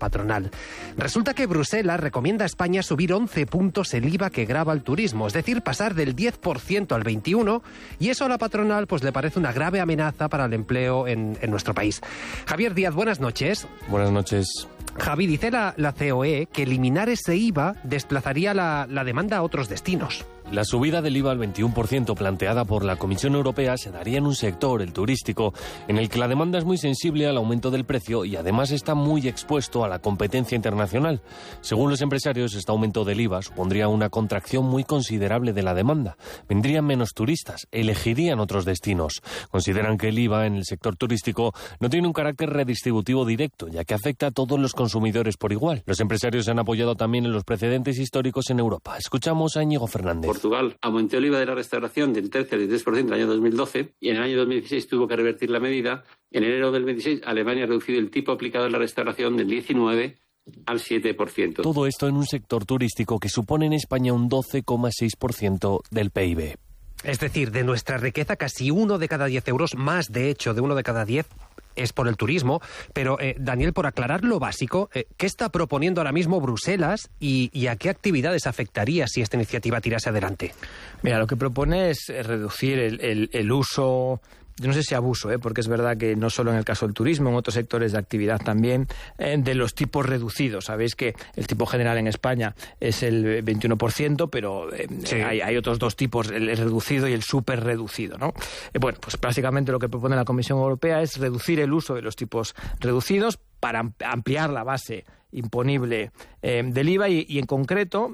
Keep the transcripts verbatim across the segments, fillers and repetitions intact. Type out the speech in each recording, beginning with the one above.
patronal. Resulta que Bruselas recomienda a España subir once puntos el I V A que grava el turismo, es decir, pasar del diez por ciento al veintiuno por ciento, y eso a la patronal pues le parece una grave amenaza para el empleo en, en nuestro país. Javier Díaz, buenas noches. Buenas noches. Javi, dice la, la C O E que eliminar ese I V A desplazaría la, la demanda a otros destinos. La subida del I V A al veintiuno por ciento planteada por la Comisión Europea se daría en un sector, el turístico, en el que la demanda es muy sensible al aumento del precio y además está muy expuesto a la competencia internacional. Según los empresarios, este aumento del I V A supondría una contracción muy considerable de la demanda. Vendrían menos turistas, elegirían otros destinos. Consideran que el I V A en el sector turístico no tiene un carácter redistributivo directo, ya que afecta a todos los consumidores por igual. Los empresarios se han apoyado también en los precedentes históricos en Europa. Escuchamos a Íñigo Fernández. Portugal aumentó el I V A de la restauración del trece al diecitrés por ciento en el año dos mil doce y en el año dos mil dieciséis tuvo que revertir la medida. En enero del veintiséis, Alemania ha reducido el tipo aplicado en la restauración del diecinueve al siete por ciento. Todo esto en un sector turístico que supone en España un doce coma seis por ciento del P I B. Es decir, de nuestra riqueza casi uno de cada diez euros, más de hecho de uno de cada diez, es por el turismo. Pero, eh, Daniel, por aclarar lo básico, eh, ¿qué está proponiendo ahora mismo Bruselas y, y a qué actividades afectaría si esta iniciativa tirase adelante? Mira, lo que propone es reducir el, el, el uso... Yo no sé si abuso, ¿eh? porque es verdad que no solo en el caso del turismo, en otros sectores de actividad también, eh, de los tipos reducidos. Sabéis que el tipo general en España es el veintiuno por ciento, pero eh, sí. hay, hay otros dos tipos, el reducido y el súper reducido, ¿no? Eh, bueno, pues básicamente lo que propone la Comisión Europea es reducir el uso de los tipos reducidos para ampliar la base imponible eh, del I V A y, y en concreto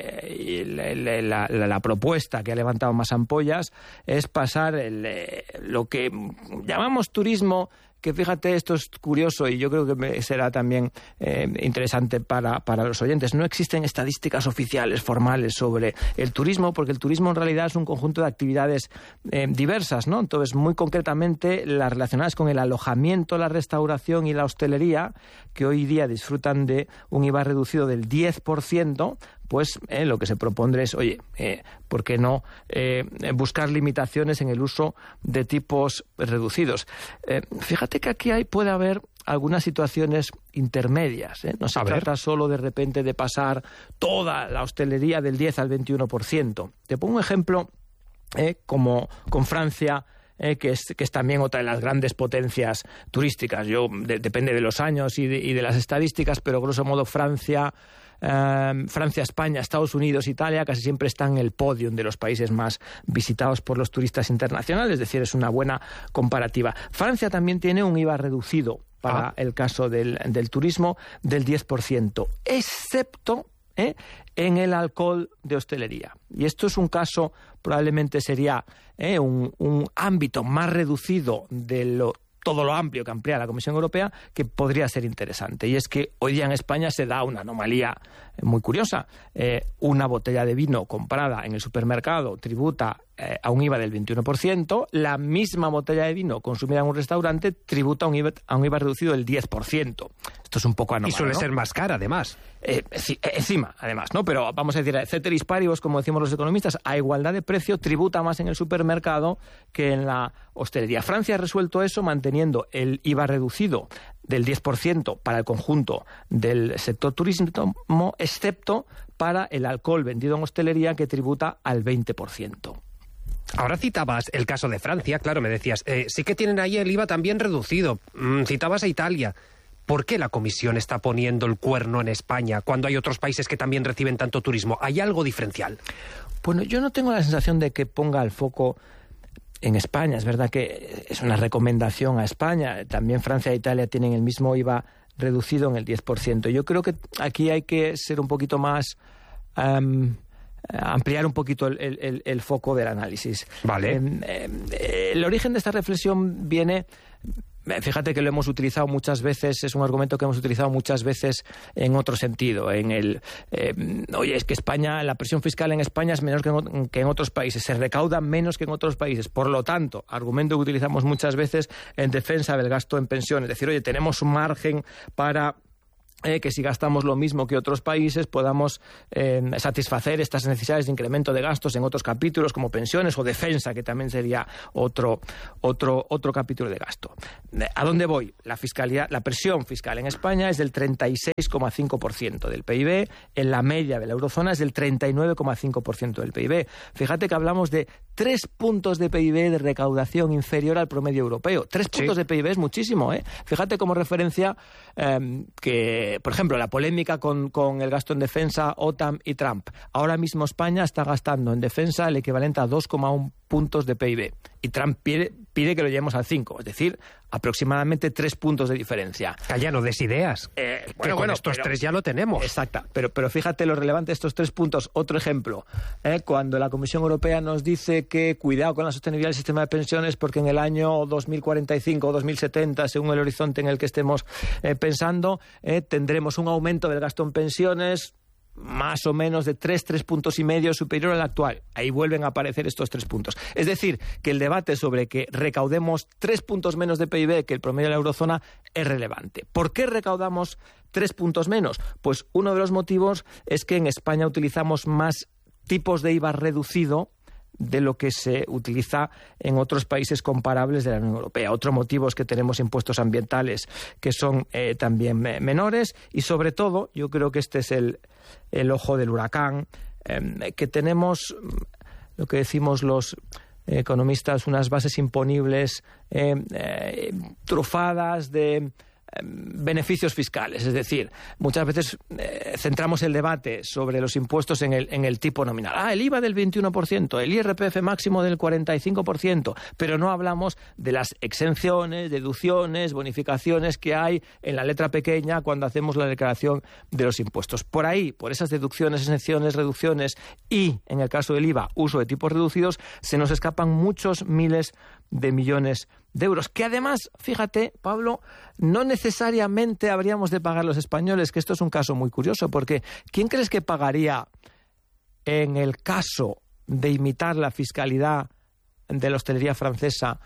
eh, la, la, la, la propuesta que ha levantado más ampollas es pasar el, eh, lo que llamamos turismo, que fíjate, esto es curioso y yo creo que será también eh, interesante para, para los oyentes. No existen estadísticas oficiales, formales, sobre el turismo, porque el turismo en realidad es un conjunto de actividades eh, diversas, ¿no? Entonces, muy concretamente, las relacionadas con el alojamiento, la restauración y la hostelería, que hoy día disfrutan de un I V A reducido del diez por ciento, pues eh, lo que se propone es, oye, eh, ¿por qué no eh, buscar limitaciones en el uso de tipos reducidos? Eh, fíjate que aquí hay, puede haber algunas situaciones intermedias, ¿eh? No se trata solo de repente de pasar toda la hostelería del diez al veintiuno por ciento. Te pongo un ejemplo eh, como con Francia, Eh, que, es, que es también otra de las grandes potencias turísticas. Yo de, depende de los años y de, y de las estadísticas, pero grosso modo Francia, eh, Francia, España, Estados Unidos, Italia casi siempre están en el podio de los países más visitados por los turistas internacionales, es decir, es una buena comparativa. Francia también tiene un I V A reducido para ah. el caso del, del turismo del diez por ciento, excepto ¿Eh? en el alcohol de hostelería. Y esto es un caso, probablemente sería ¿eh? un, un ámbito más reducido de lo, todo lo amplio que amplía la Comisión Europea, que podría ser interesante. Y es que hoy día en España se da una anomalía muy curiosa. Eh, una botella de vino comprada en el supermercado tributa eh, a un I V A del veintiuno por ciento, la misma botella de vino consumida en un restaurante tributa a un I V A, a un I V A reducido del diez por ciento. Esto es un poco anómalo, y suele ¿no? ser más cara, además. Eh, sí, encima, además, ¿no? Pero vamos a decir, ceteris paribus, como decimos los economistas, a igualdad de precio tributa más en el supermercado que en la hostelería. Francia ha resuelto eso manteniendo el I V A reducido del diez por ciento para el conjunto del sector turismo, excepto para el alcohol vendido en hostelería, que tributa al veinte por ciento. Ahora citabas el caso de Francia, claro, me decías, eh, sí que tienen ahí el I V A también reducido. Mm, citabas a Italia. ¿Por qué la Comisión está poniendo el cuerno en España cuando hay otros países que también reciben tanto turismo? ¿Hay algo diferencial? Bueno, yo no tengo la sensación de que ponga el foco en España. Es verdad que es una recomendación a España. También Francia e Italia tienen el mismo I V A reducido en el diez por ciento. Yo creo que aquí hay que ser un poquito más... Um, ampliar un poquito el, el, el foco del análisis. Vale. Eh, eh, el origen de esta reflexión viene... Fíjate que lo hemos utilizado muchas veces, es un argumento que hemos utilizado muchas veces en otro sentido. En el, eh, oye, es que España, la presión fiscal en España es menor que en, que en otros países, se recauda menos que en otros países. Por lo tanto, argumento que utilizamos muchas veces en defensa del gasto en pensiones. Es decir, oye, tenemos un margen para Eh, que si gastamos lo mismo que otros países podamos eh, satisfacer estas necesidades de incremento de gastos en otros capítulos como pensiones o defensa, que también sería otro, otro, otro capítulo de gasto. ¿A dónde voy? La fiscalidad, la presión fiscal en España es del treinta y seis coma cinco por ciento del P I B, en la media de la eurozona es del treinta y nueve coma cinco por ciento del P I B. Fíjate que hablamos de tres puntos de P I B de recaudación inferior al promedio europeo. Tres puntos sí. de P I B es muchísimo, ¿eh? Fíjate como referencia eh, que, por ejemplo, la polémica con, con el gasto en defensa, OTAN y Trump. Ahora mismo España está gastando en defensa el equivalente a dos coma uno puntos de P I B. Y Trump pide, pide que lo llevemos al cinco, es decir, aproximadamente tres puntos de diferencia. Calla, no des ideas. Eh, que bueno, con bueno, estos pero, tres ya lo tenemos. Exacto, pero, pero fíjate lo relevante de estos tres puntos. Otro ejemplo, eh, cuando la Comisión Europea nos dice que cuidado con la sostenibilidad del sistema de pensiones porque en el año dos mil cuarenta y cinco o dos mil setenta, según el horizonte en el que estemos eh, pensando, eh, tendremos un aumento del gasto en pensiones más o menos de tres, tres puntos y medio superior al actual. Ahí vuelven a aparecer estos tres puntos. Es decir, que el debate sobre que recaudemos tres puntos menos de P I B que el promedio de la eurozona es relevante. ¿Por qué recaudamos tres puntos menos? Pues uno de los motivos es que en España utilizamos más tipos de I V A reducido de lo que se utiliza en otros países comparables de la Unión Europea. Otro motivo es que tenemos impuestos ambientales que son eh, también menores y, sobre todo, yo creo que este es el, el ojo del huracán, eh, que tenemos lo que decimos los economistas, unas bases imponibles eh, eh, trufadas de beneficios fiscales, es decir, muchas veces eh, centramos el debate sobre los impuestos en el, en el tipo nominal. Ah, el I V A del veintiuno por ciento, el I R P F máximo del cuarenta y cinco por ciento, pero no hablamos de las exenciones, deducciones, bonificaciones que hay en la letra pequeña cuando hacemos la declaración de los impuestos. Por ahí, por esas deducciones, exenciones, reducciones y, en el caso del I V A, uso de tipos reducidos, se nos escapan muchos miles de millones de euros, que además, fíjate, Pablo, no necesariamente habríamos de pagar los españoles, que esto es un caso muy curioso, porque ¿quién crees que pagaría en el caso de imitar la fiscalidad de la hostelería francesa?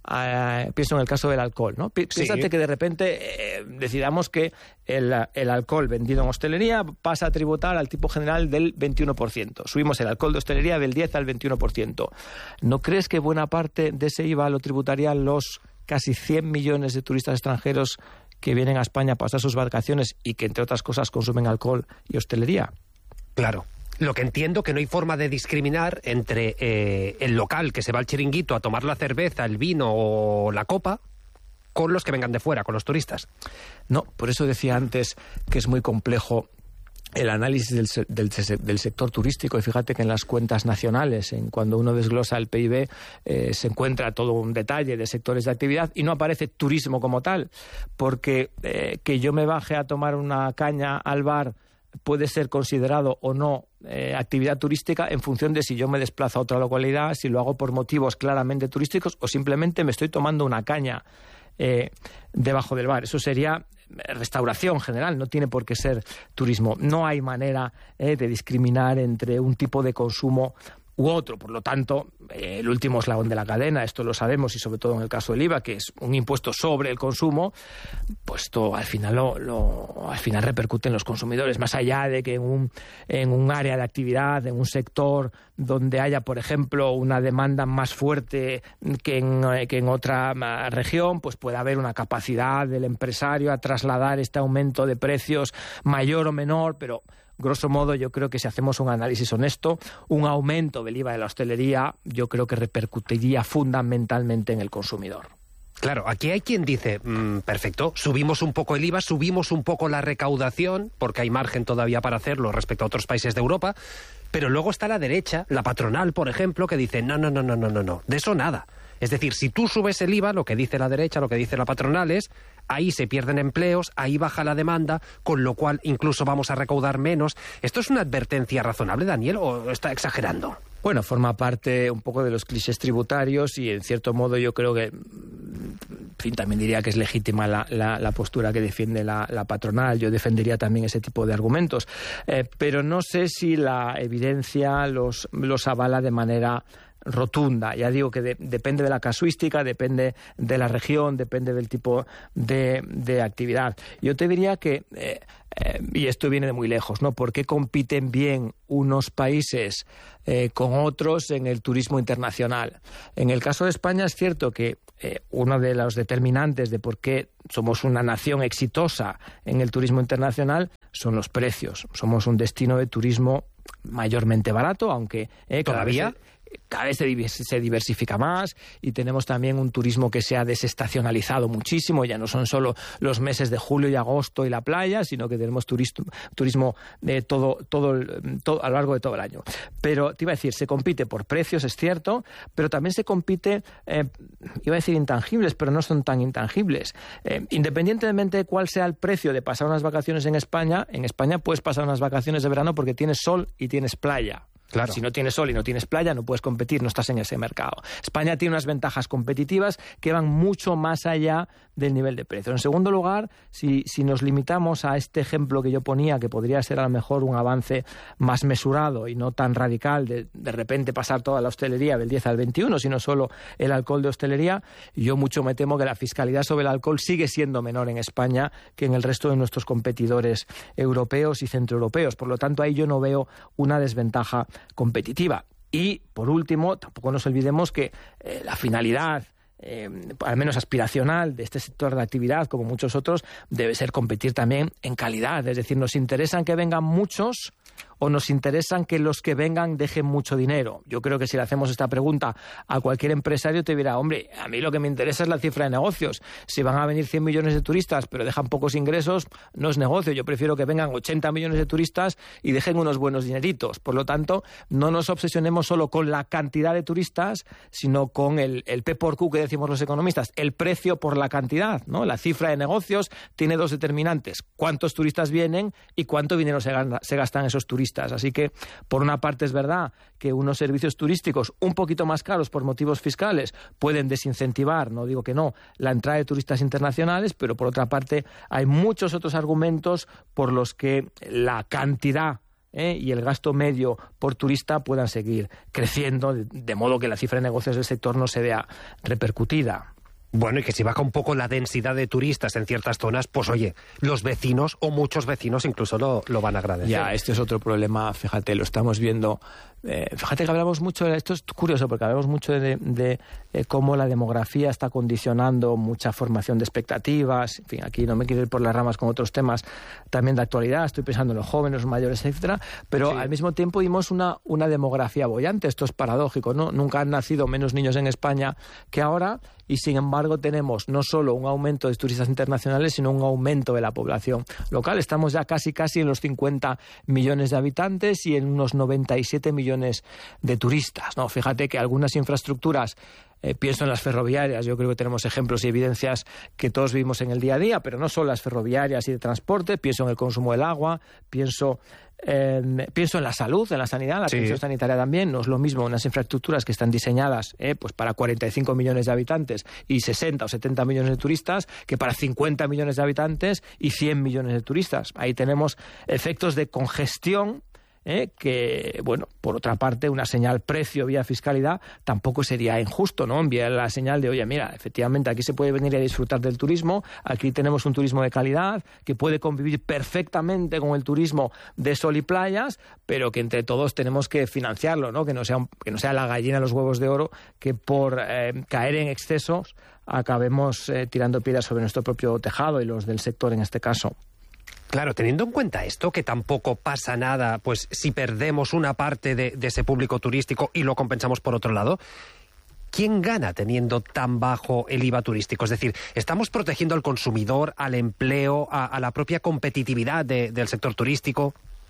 Uh, pienso en el caso del alcohol, ¿no? Pi- sí. Piénsate que de repente eh, decidamos que el, el alcohol vendido en hostelería pasa a tributar al tipo general del veintiuno por ciento. Subimos el alcohol de hostelería del diez al veintiuno por ciento. ¿No crees que buena parte de ese I V A lo tributarían los casi cien millones de turistas extranjeros que vienen a España a pasar sus vacaciones y que, entre otras cosas, consumen alcohol y hostelería? Claro. Lo que entiendo que no hay forma de discriminar entre eh, el local que se va al chiringuito a tomar la cerveza, el vino o la copa con los que vengan de fuera, con los turistas. No, por eso decía antes que es muy complejo el análisis del, del, del sector turístico, y fíjate que en las cuentas nacionales, en cuando uno desglosa el P I B, eh, se encuentra todo un detalle de sectores de actividad y no aparece turismo como tal, porque eh, que yo me baje a tomar una caña al bar puede ser considerado o no eh, actividad turística en función de si yo me desplazo a otra localidad, si lo hago por motivos claramente turísticos o simplemente me estoy tomando una caña eh, debajo del bar. Eso sería restauración general, no tiene por qué ser turismo. No hay manera eh, de discriminar entre un tipo de consumo u otro. Por lo tanto, eh, el último eslabón de la cadena, esto lo sabemos, y sobre todo en el caso del I V A, que es un impuesto sobre el consumo, pues esto al final lo, lo al final repercute en los consumidores, más allá de que en un, en un área de actividad, en un sector donde haya, por ejemplo, una demanda más fuerte que en, que en otra región, pues puede haber una capacidad del empresario a trasladar este aumento de precios mayor o menor, pero grosso modo, yo creo que si hacemos un análisis honesto, un aumento del I V A de la hostelería, yo creo que repercutiría fundamentalmente en el consumidor. Claro, aquí hay quien dice, mmm, perfecto, subimos un poco el I V A, subimos un poco la recaudación, porque hay margen todavía para hacerlo respecto a otros países de Europa, pero luego está la derecha, la patronal, por ejemplo, que dice, no, no, no, no, no, no, no, de eso nada. Es decir, si tú subes el I V A, lo que dice la derecha, lo que dice la patronal es, ahí se pierden empleos, ahí baja la demanda, con lo cual incluso vamos a recaudar menos. ¿Esto es una advertencia razonable, Daniel, o está exagerando? Bueno, forma parte un poco de los clichés tributarios y, en cierto modo, yo creo que, en fin, también diría que es legítima la, la, la postura que defiende la, la patronal. Yo defendería también ese tipo de argumentos. Eh, pero no sé si la evidencia los, los avala de manera rotunda. Ya digo que de, depende de la casuística, depende de la región, depende del tipo de, de actividad. Yo te diría que, eh, eh, y esto viene de muy lejos, ¿no? ¿Por qué compiten bien unos países eh, con otros en el turismo internacional? En el caso de España es cierto que eh, uno de los determinantes de por qué somos una nación exitosa en el turismo internacional son los precios. Somos un destino de turismo mayormente barato, aunque eh, ¿Todavía? cada vez se diversifica más y tenemos también un turismo que se ha desestacionalizado muchísimo. Ya no son solo los meses de julio y agosto y la playa, sino que tenemos turismo, turismo de todo, todo, todo a lo largo de todo el año. Pero te iba a decir, se compite por precios, es cierto, pero también se compite, eh, iba a decir intangibles, pero no son tan intangibles. Eh, independientemente de cuál sea el precio de pasar unas vacaciones en España, en España puedes pasar unas vacaciones de verano porque tienes sol y tienes playa. Claro. Si no tienes sol y no tienes playa, no puedes competir, no estás en ese mercado. España tiene unas ventajas competitivas que van mucho más allá del nivel de precio. En segundo lugar, si, si nos limitamos a este ejemplo que yo ponía, que podría ser a lo mejor un avance más mesurado y no tan radical de de repente pasar toda la hostelería del diez al veintiuno, sino solo el alcohol de hostelería, yo mucho me temo que la fiscalidad sobre el alcohol sigue siendo menor en España que en el resto de nuestros competidores europeos y centroeuropeos. Por lo tanto, ahí yo no veo una desventaja competitiva. Y, por último, tampoco nos olvidemos que eh, la finalidad, eh, al menos aspiracional, de este sector de actividad, como muchos otros, debe ser competir también en calidad. Es decir, nos interesan que vengan muchos o nos interesan que los que vengan dejen mucho dinero. Yo creo que si le hacemos esta pregunta a cualquier empresario te dirá, hombre, a mí lo que me interesa es la cifra de negocios. Si van a venir cien millones de turistas pero dejan pocos ingresos, no es negocio. Yo prefiero que vengan ochenta millones de turistas y dejen unos buenos dineritos. Por lo tanto, no nos obsesionemos solo con la cantidad de turistas, sino con el, el P por Q que decimos los economistas, el precio por la cantidad, ¿no? La cifra de negocios tiene dos determinantes: cuántos turistas vienen y cuánto dinero se gana, se gastan esos turistas. Así que, por una parte, es verdad que unos servicios turísticos un poquito más caros por motivos fiscales pueden desincentivar, no digo que no, la entrada de turistas internacionales, pero por otra parte hay muchos otros argumentos por los que la cantidad ¿eh? y el gasto medio por turista puedan seguir creciendo, de, de modo que la cifra de negocios del sector no se vea repercutida. Bueno, y que si baja un poco la densidad de turistas en ciertas zonas, pues oye, los vecinos o muchos vecinos incluso lo, lo van a agradecer. Ya, este es otro problema, fíjate, lo estamos viendo. Eh, fíjate que hablamos mucho, de, esto es curioso porque hablamos mucho de, de, de cómo la demografía está condicionando mucha formación de expectativas. En fin, aquí no me quiero ir por las ramas con otros temas también de actualidad, estoy pensando en los jóvenes, los mayores, etcétera, pero sí, al mismo tiempo vimos una, una demografía boyante. Esto es paradójico, ¿no? Nunca han nacido menos niños en España que ahora, y sin embargo tenemos no solo un aumento de turistas internacionales, sino un aumento de la población local. Estamos ya casi casi en los cincuenta millones de habitantes y en unos noventa y siete millones de turistas, ¿no? Fíjate que algunas infraestructuras, eh, pienso en las ferroviarias, yo creo que tenemos ejemplos y evidencias que todos vivimos en el día a día, pero no solo las ferroviarias y de transporte, pienso en el consumo del agua, pienso Eh, pienso en la salud, en la sanidad, la sí. atención sanitaria también. No es lo mismo unas infraestructuras que están diseñadas eh, pues para cuarenta y cinco millones de habitantes y sesenta o setenta millones de turistas que para cincuenta millones de habitantes y cien millones de turistas. Ahí tenemos efectos de congestión Eh, que, bueno, por otra parte, una señal precio vía fiscalidad tampoco sería injusto, ¿no? Enviar la señal de, oye, mira, efectivamente aquí se puede venir a disfrutar del turismo, aquí tenemos un turismo de calidad que puede convivir perfectamente con el turismo de sol y playas, pero que entre todos tenemos que financiarlo, ¿no? Que no sea, un, que no sea la gallina de los huevos de oro, que por eh, caer en excesos acabemos eh, tirando piedras sobre nuestro propio tejado y los del sector en este caso. Claro, teniendo en cuenta esto, que tampoco pasa nada, pues si perdemos una parte de, de ese público turístico y lo compensamos por otro lado, ¿quién gana teniendo tan bajo el I V A turístico? Es decir, ¿estamos protegiendo al consumidor, al empleo, a, a la propia competitividad de, del sector turístico?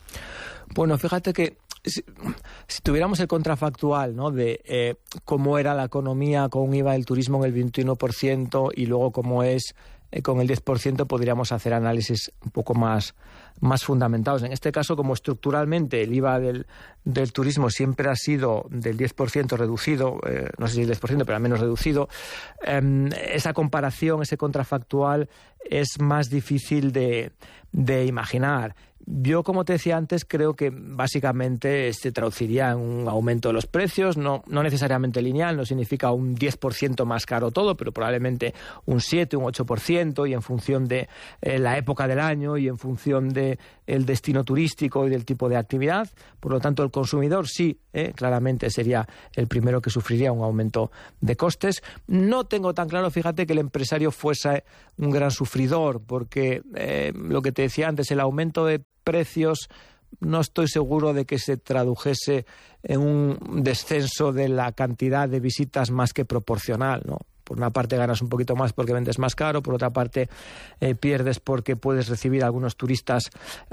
Bueno, fíjate que si, si tuviéramos el contrafactual, ¿no?, de eh, cómo era la economía con un I V A del turismo en el veintiuno por ciento y luego cómo es eh, con el diez por ciento, podríamos hacer análisis un poco más más fundamentados. En este caso, como estructuralmente el I V A del, del turismo siempre ha sido del diez por ciento reducido, eh, no sé si el diez por ciento, pero al menos reducido, eh, esa comparación, ese contrafactual es más difícil de, de imaginar. Yo, como te decía antes, creo que básicamente se traduciría en un aumento de los precios, no, no necesariamente lineal, no significa un diez por ciento más caro todo, pero probablemente un siete, un ocho por ciento, y en función de eh, la época del año y en función de el destino turístico y del tipo de actividad. Por lo tanto, el consumidor sí, eh, claramente sería el primero que sufriría un aumento de costes. No tengo tan claro, fíjate, que el empresario fuese un gran sufridor, porque eh, lo que te decía antes, el aumento de precios, no estoy seguro de que se tradujese en un descenso de la cantidad de visitas más que proporcional, ¿no? Por una parte ganas un poquito más porque vendes más caro, por otra parte eh, pierdes porque puedes recibir a algunos turistas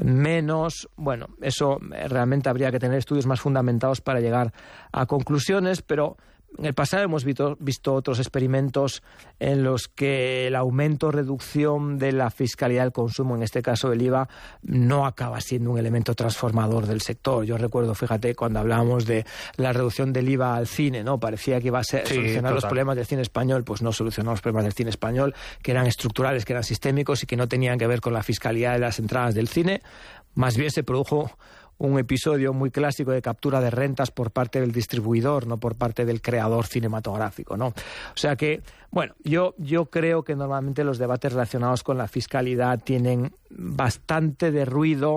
menos. Bueno, eso eh, realmente habría que tener estudios más fundamentados para llegar a conclusiones, pero en el pasado hemos visto, visto otros experimentos en los que el aumento o reducción de la fiscalidad del consumo, en este caso el I V A, no acaba siendo un elemento transformador del sector. Yo recuerdo, fíjate, cuando hablábamos de la reducción del I V A al cine, ¿no? Parecía que iba a ser, sí, solucionar total. Los problemas del cine español. Pues no solucionó los problemas del cine español, que eran estructurales, que eran sistémicos y que no tenían que ver con la fiscalidad de las entradas del cine. Más bien se produjo un episodio muy clásico de captura de rentas por parte del distribuidor, no por parte del creador cinematográfico, ¿no? O sea que, bueno, yo, yo creo que normalmente los debates relacionados con la fiscalidad tienen bastante de ruido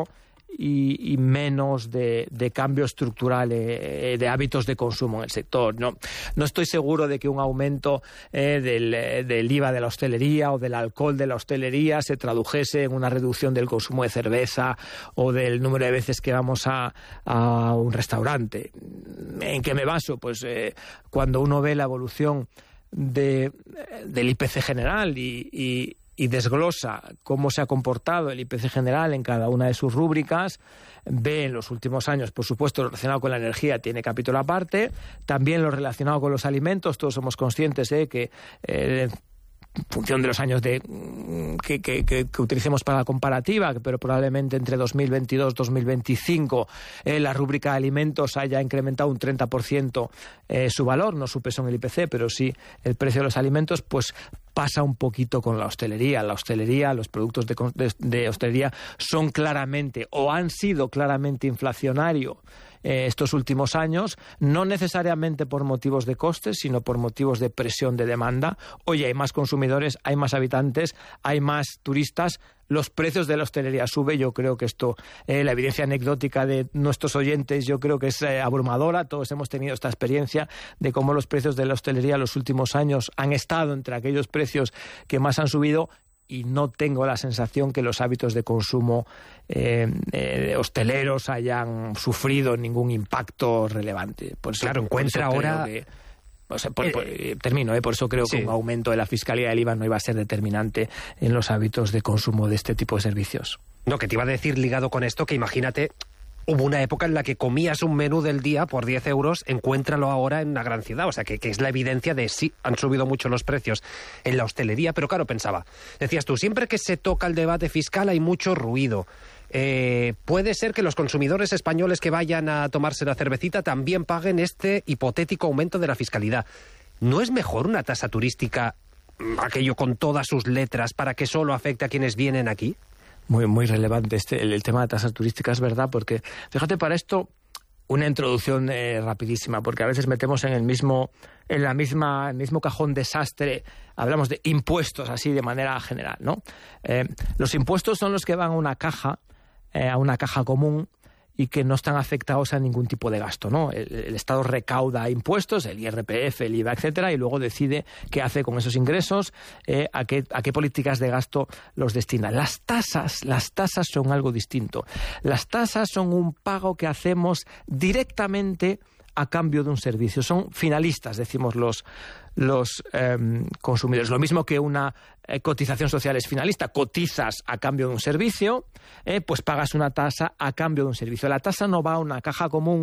y, y menos de, de cambio estructural eh, de hábitos de consumo en el sector. No, no estoy seguro de que un aumento eh, del, del I V A de la hostelería o del alcohol de la hostelería se tradujese en una reducción del consumo de cerveza o del número de veces que vamos a, a un restaurante. ¿En qué me baso? Pues eh, cuando uno ve la evolución de, del I P C general y, y y desglosa cómo se ha comportado el I P C general en cada una de sus rúbricas, ve en los últimos años, por supuesto, lo relacionado con la energía tiene capítulo aparte, también lo relacionado con los alimentos. Todos somos conscientes de que eh, en función de los años de, que, que, que, que utilicemos para la comparativa, pero probablemente entre dos mil veintidós y dos mil veinticinco eh, la rúbrica de alimentos haya incrementado un treinta por ciento eh, su valor, no su peso en el I P C, pero sí el precio de los alimentos, pues pasa un poquito con la hostelería. La hostelería, los productos de, de, de hostelería son claramente o han sido claramente inflacionarios eh, estos últimos años, no necesariamente por motivos de costes, sino por motivos de presión de demanda. Oye, hay más consumidores, hay más habitantes, hay más turistas, los precios de la hostelería suben. Yo creo que esto, eh, la evidencia anecdótica de nuestros oyentes, yo creo que es eh, abrumadora. Todos hemos tenido esta experiencia de cómo los precios de la hostelería en los últimos años han estado entre aquellos precios que más han subido, y no tengo la sensación que los hábitos de consumo eh, eh, hosteleros hayan sufrido ningún impacto relevante. Por eso, claro, encuentra ahora... Que, o sea, por, por, termino, ¿eh? Por eso creo sí. que un aumento de la fiscalidad del I V A no iba a ser determinante en los hábitos de consumo de este tipo de servicios. No, que te iba a decir ligado con esto, que imagínate, hubo una época en la que comías un menú del día por diez euros, encuéntralo ahora en una gran ciudad. O sea, que, que es la evidencia de sí, han subido mucho los precios en la hostelería, pero claro, pensaba, decías tú, siempre que se toca el debate fiscal hay mucho ruido. Eh, puede ser que los consumidores españoles que vayan a tomarse la cervecita también paguen este hipotético aumento de la fiscalidad. ¿No es mejor una tasa turística, aquello con todas sus letras, para que solo afecte a quienes vienen aquí? Muy, muy relevante este, el, el tema de tasas turísticas, ¿verdad? Porque, fíjate, para esto, una introducción eh, rapidísima, porque a veces metemos en el mismo, en la misma, el mismo cajón desastre, hablamos de impuestos así de manera general, ¿no? Eh, los impuestos son los que van a una caja, eh, a una caja común, y que no están afectados a ningún tipo de gasto, ¿no? El, el Estado recauda impuestos, el I R P F, el I V A, etcétera, y luego decide qué hace con esos ingresos, eh, a qué a qué políticas de gasto los destina. Las tasas, las tasas son algo distinto. Las tasas son un pago que hacemos directamente a cambio de un servicio. Son finalistas, decimos los los eh, consumidores. Lo mismo que una eh, cotización social es finalista. Cotizas a cambio de un servicio, eh, pues pagas una tasa a cambio de un servicio. La tasa no va a una caja común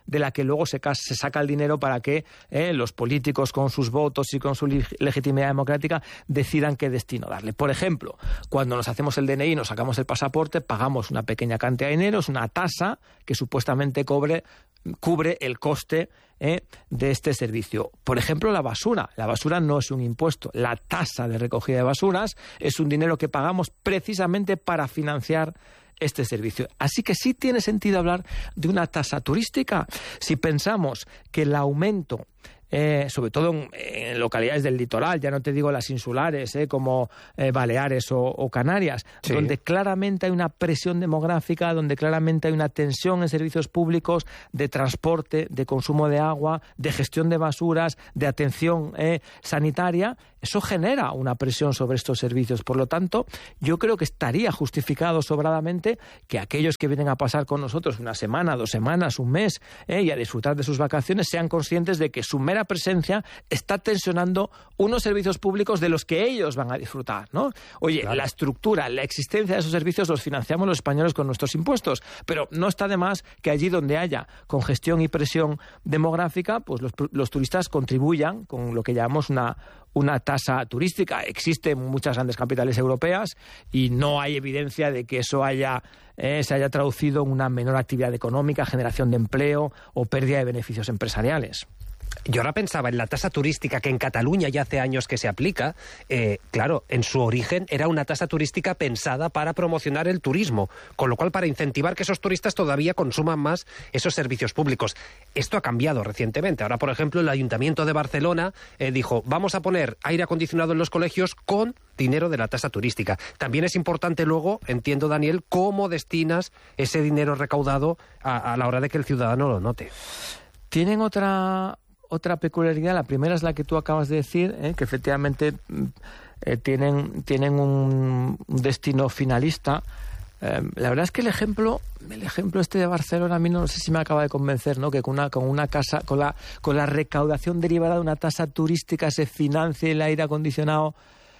de la que luego se, se saca el dinero para que eh, los políticos con sus votos y con su legitimidad democrática decidan qué destino darle. Por ejemplo, cuando nos hacemos el D N I, nos sacamos el pasaporte, pagamos una pequeña cantidad de dinero, es una tasa que supuestamente cobre, cubre el coste eh, de este servicio. Por ejemplo, la basura. La basura no es un impuesto. La tasa de recogida de basuras es un dinero que pagamos precisamente para financiar este servicio. Así que sí tiene sentido hablar de una tasa turística. Si pensamos que el aumento Eh, sobre todo en, en localidades del litoral, ya no te digo las insulares, eh, como eh, Baleares o, o Canarias, sí, donde claramente hay una presión demográfica, donde claramente hay una tensión en servicios públicos de transporte, de consumo de agua, de gestión de basuras, de atención eh, sanitaria. Eso genera una presión sobre estos servicios. Por lo tanto, yo creo que estaría justificado sobradamente que aquellos que vienen a pasar con nosotros una semana, dos semanas, un mes, eh, y a disfrutar de sus vacaciones, sean conscientes de que su mera presencia está tensionando unos servicios públicos de los que ellos van a disfrutar, ¿no? Oye, claro, la estructura, la existencia de esos servicios los financiamos los españoles con nuestros impuestos, pero no está de más que allí donde haya congestión y presión demográfica, pues los, los turistas contribuyan con lo que llamamos una una tasa turística. Existe en muchas grandes capitales europeas y no hay evidencia de que eso haya eh, se haya traducido en una menor actividad económica, generación de empleo o pérdida de beneficios empresariales. Yo ahora pensaba en la tasa turística que en Cataluña ya hace años que se aplica. Eh, claro, en su origen era una tasa turística pensada para promocionar el turismo, con lo cual para incentivar que esos turistas todavía consuman más esos servicios públicos. Esto ha cambiado recientemente. Ahora, por ejemplo, el Ayuntamiento de Barcelona eh, dijo, vamos a poner aire acondicionado en los colegios con dinero de la tasa turística. También es importante luego, entiendo, Daniel, cómo destinas ese dinero recaudado a, a la hora de que el ciudadano lo note. Tienen otra... Otra peculiaridad, la primera es la que tú acabas de decir, ¿eh? que efectivamente eh, tienen, tienen un, un destino finalista. Eh, la verdad es que el ejemplo, el ejemplo este de Barcelona a mí no sé si me acaba de convencer, ¿no? Que con una, con una casa, con la, con la recaudación derivada de una tasa turística se financie el aire acondicionado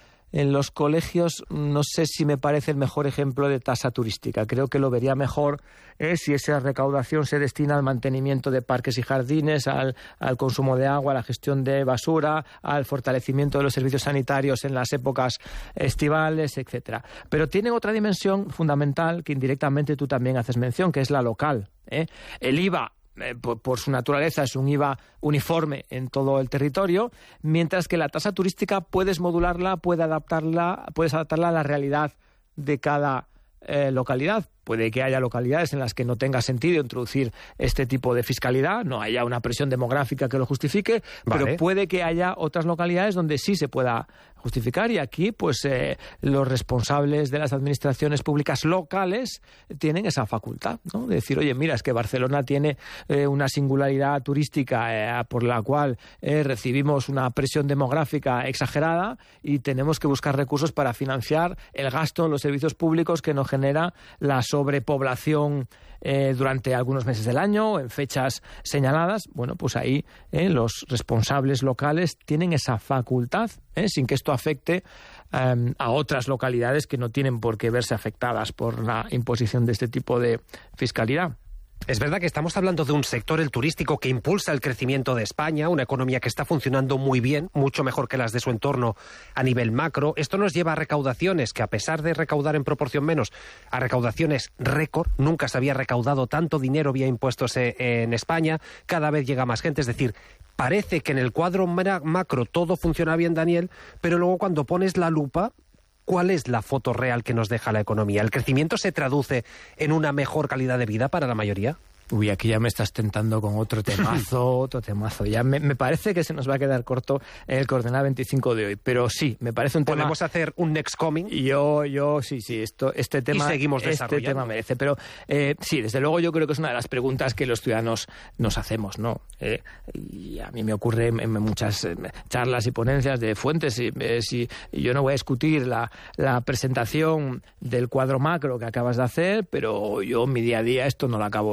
en los colegios. No sé si me parece el mejor ejemplo de tasa turística. Creo que lo vería mejor eh, si esa recaudación se destina al mantenimiento de parques y jardines, al, al consumo de agua, a la gestión de basura, al fortalecimiento de los servicios sanitarios en las épocas estivales, etcétera. Pero tiene otra dimensión fundamental que indirectamente tú también haces mención, que es la local. ¿eh? El I V A, Eh, por, por su naturaleza, es un I V A uniforme en todo el territorio, mientras que la tasa turística puedes modularla, puedes adaptarla, puedes adaptarla a la realidad de cada eh, localidad. Puede que haya localidades en las que no tenga sentido introducir este tipo de fiscalidad, no haya una presión demográfica que lo justifique, vale, pero puede que haya otras localidades donde sí se pueda justificar, y aquí pues eh, los responsables de las administraciones públicas locales tienen esa facultad, ¿no? De decir, oye, mira, es que Barcelona tiene eh, una singularidad turística eh, por la cual eh, recibimos una presión demográfica exagerada y tenemos que buscar recursos para financiar el gasto en los servicios públicos que nos genera la sobrepoblación eh, durante algunos meses del año, en fechas señaladas. Bueno, pues ahí eh, los responsables locales tienen esa facultad, eh, sin que esto afecte eh, a otras localidades que no tienen por qué verse afectadas por la imposición de este tipo de fiscalidad. Es verdad que estamos hablando de un sector, el turístico, que impulsa el crecimiento de España, una economía que está funcionando muy bien, mucho mejor que las de su entorno a nivel macro. Esto nos lleva a recaudaciones que, a pesar de recaudar en proporción menos, a recaudaciones récord. Nunca se había recaudado tanto dinero vía impuestos en España. Cada vez llega más gente. Es decir, parece que en el cuadro macro todo funciona bien, Daniel, pero luego cuando pones la lupa, ¿cuál es la foto real que nos deja la economía? ¿El crecimiento se traduce en una mejor calidad de vida para la mayoría? Uy, aquí ya me estás tentando con otro temazo, otro temazo. Ya me, me parece que se nos va a quedar corto el Coordenada veinticinco de hoy, pero sí, me parece un tema... ¿Podemos hacer un next coming? Yo, yo, sí, sí, esto, este tema... Y seguimos desarrollando. Este tema merece, pero eh, sí, desde luego yo creo que es una de las preguntas que los ciudadanos nos hacemos, ¿no? Eh, y a mí me ocurre en, en muchas charlas y ponencias de fuentes, y, eh, si, y yo no voy a discutir la, la presentación del cuadro macro que acabas de hacer, pero yo en mi día a día esto no lo acabo de...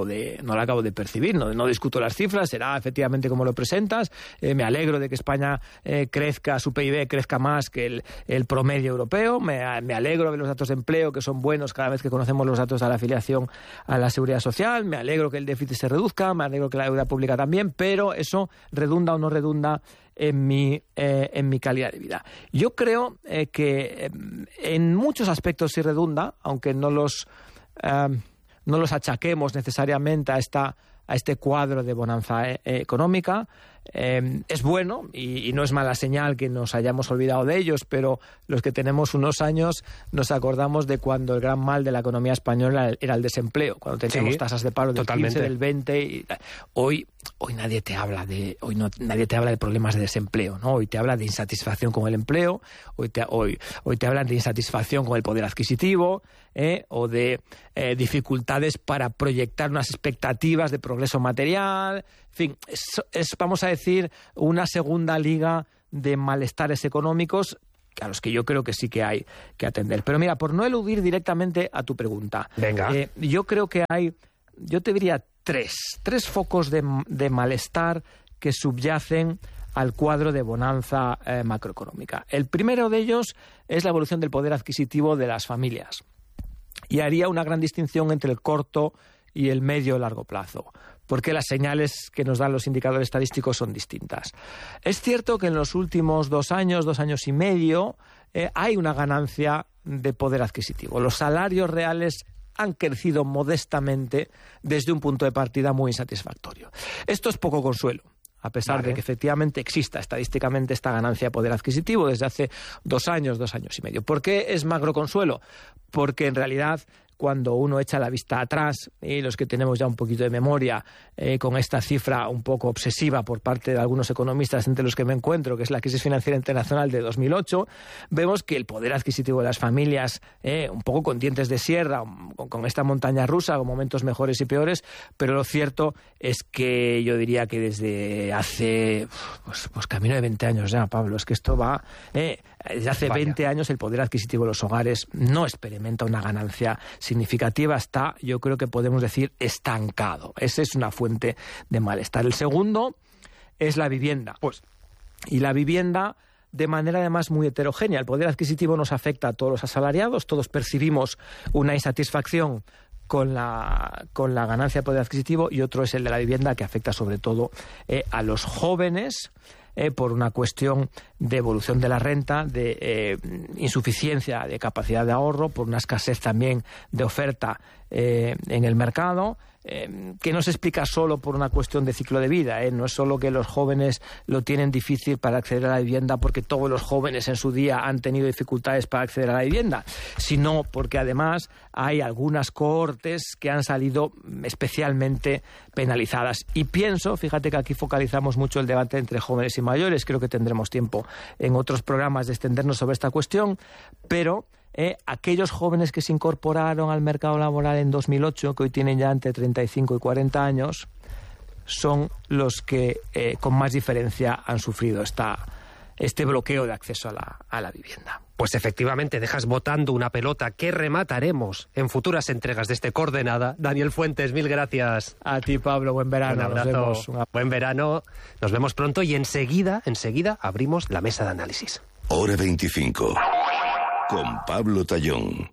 no la acabo de percibir, no, no discuto las cifras, será efectivamente como lo presentas, eh, me alegro de que España eh, crezca, su P I B crezca más que el, el promedio europeo, me, me alegro de los datos de empleo que son buenos cada vez que conocemos los datos de la afiliación a la Seguridad Social, me alegro que el déficit se reduzca, me alegro que la deuda pública también, pero eso redunda o no redunda en mi, eh, en mi calidad de vida. Yo creo eh, que eh, en muchos aspectos sí redunda, aunque no los, eh, no los achaquemos necesariamente a, esta, a este cuadro de bonanza eh, económica. Eh, es bueno y, y no es mala señal que nos hayamos olvidado de ellos, pero los que tenemos unos años nos acordamos de cuando el gran mal de la economía española era el desempleo, cuando teníamos sí, tasas de paro del totalmente. quince, del veinte y hoy hoy nadie te habla de hoy no nadie te habla de problemas de desempleo, ¿no? Hoy te habla de insatisfacción con el empleo, hoy te hoy hoy te hablan de insatisfacción con el poder adquisitivo, eh, o de eh, dificultades para proyectar unas expectativas de progreso material. En fin, es, es, vamos a decir, una segunda liga de malestares económicos a los que yo creo que sí que hay que atender. Pero mira, por no eludir directamente a tu pregunta, Venga. Eh, yo creo que hay, yo te diría tres, tres focos de, de malestar que subyacen al cuadro de bonanza eh, macroeconómica. El primero de ellos es la evolución del poder adquisitivo de las familias. Y haría una gran distinción entre el corto y el medio largo plazo, porque las señales que nos dan los indicadores estadísticos son distintas. Es cierto que en los últimos dos años, dos años y medio, eh, hay una ganancia de poder adquisitivo. Los salarios reales han crecido modestamente desde un punto de partida muy insatisfactorio. Esto es poco consuelo, a pesar vale. de que efectivamente exista estadísticamente esta ganancia de poder adquisitivo desde hace dos años, dos años y medio. ¿Por qué es macroconsuelo? Porque en realidad, cuando uno echa la vista atrás, y los que tenemos ya un poquito de memoria eh, con esta cifra un poco obsesiva por parte de algunos economistas entre los que me encuentro, que es la crisis financiera internacional de dos mil ocho, vemos que el poder adquisitivo de las familias, eh, un poco con dientes de sierra, con, con esta montaña rusa, con momentos mejores y peores, pero lo cierto es que yo diría que desde hace, pues, pues camino de veinte años ya, Pablo, es que esto va... Eh, desde hace Vaya. veinte años el poder adquisitivo de los hogares no experimenta una ganancia significativa, está, yo creo que podemos decir, estancado. Esa es una fuente de malestar. El segundo es la vivienda. Pues, y la vivienda de manera además muy heterogénea. El poder adquisitivo nos afecta a todos los asalariados, todos percibimos una insatisfacción con la, con la ganancia de poder adquisitivo, y otro es el de la vivienda, que afecta sobre todo eh, a los jóvenes, Eh, por una cuestión de evolución de la renta, de eh, insuficiencia de capacidad de ahorro, por una escasez también de oferta eh, en el mercado, eh, que no se explica solo por una cuestión de ciclo de vida. Eh. No es solo que los jóvenes lo tienen difícil para acceder a la vivienda porque todos los jóvenes en su día han tenido dificultades para acceder a la vivienda, sino porque además hay algunas cohortes que han salido especialmente penalizadas. Y pienso, fíjate que aquí focalizamos mucho el debate entre jóvenes y mayores, creo que tendremos tiempo en otros programas de extendernos sobre esta cuestión, pero eh, aquellos jóvenes que se incorporaron al mercado laboral en dos mil ocho, que hoy tienen ya entre treinta y cinco y cuarenta años, son los que eh, con más diferencia han sufrido esta, este bloqueo de acceso a la, a la vivienda. Pues efectivamente, dejas botando una pelota que remataremos en futuras entregas de este Coordenada. Daniel Fuentes, mil gracias. A ti, Pablo, buen verano. Un abrazo. Nos vemos. Una... Buen verano, nos vemos pronto y enseguida, enseguida abrimos la mesa de análisis. Hora veinticinco, con Pablo Tallón.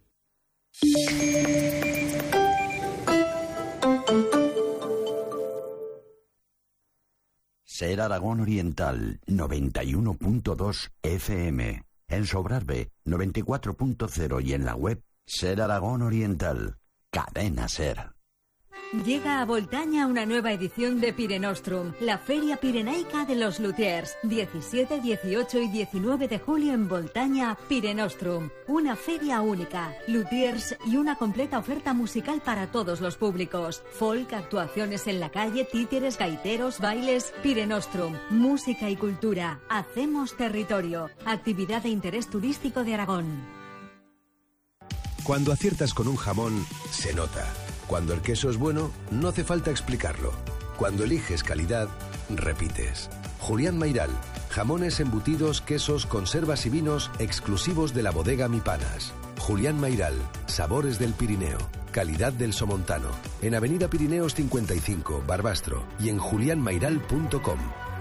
Ser Aragón Oriental, noventa y uno punto dos F M. En Sobrarbe, noventa y cuatro punto cero y en la web Ser Aragón Oriental. Cadena Ser. Llega a Voltaña una nueva edición de Pirenostrum, la feria pirenaica de los luthiers. diecisiete, dieciocho y diecinueve de julio en Voltaña, Pirenostrum. Una feria única, luthiers y una completa oferta musical para todos los públicos. Folk, actuaciones en la calle, títeres, gaiteros, bailes. Pirenostrum, música y cultura. Hacemos territorio. Actividad de interés turístico de Aragón. Cuando aciertas con un jamón, se nota. Cuando el queso es bueno, no hace falta explicarlo. Cuando eliges calidad, repites. Julián Mayral, jamones, embutidos, quesos, conservas y vinos exclusivos de la bodega Mi Panas. Julián Mayral, sabores del Pirineo. calidad del somontano. En Avenida Pirineos cincuenta y cinco, Barbastro, y en julián mairal punto com.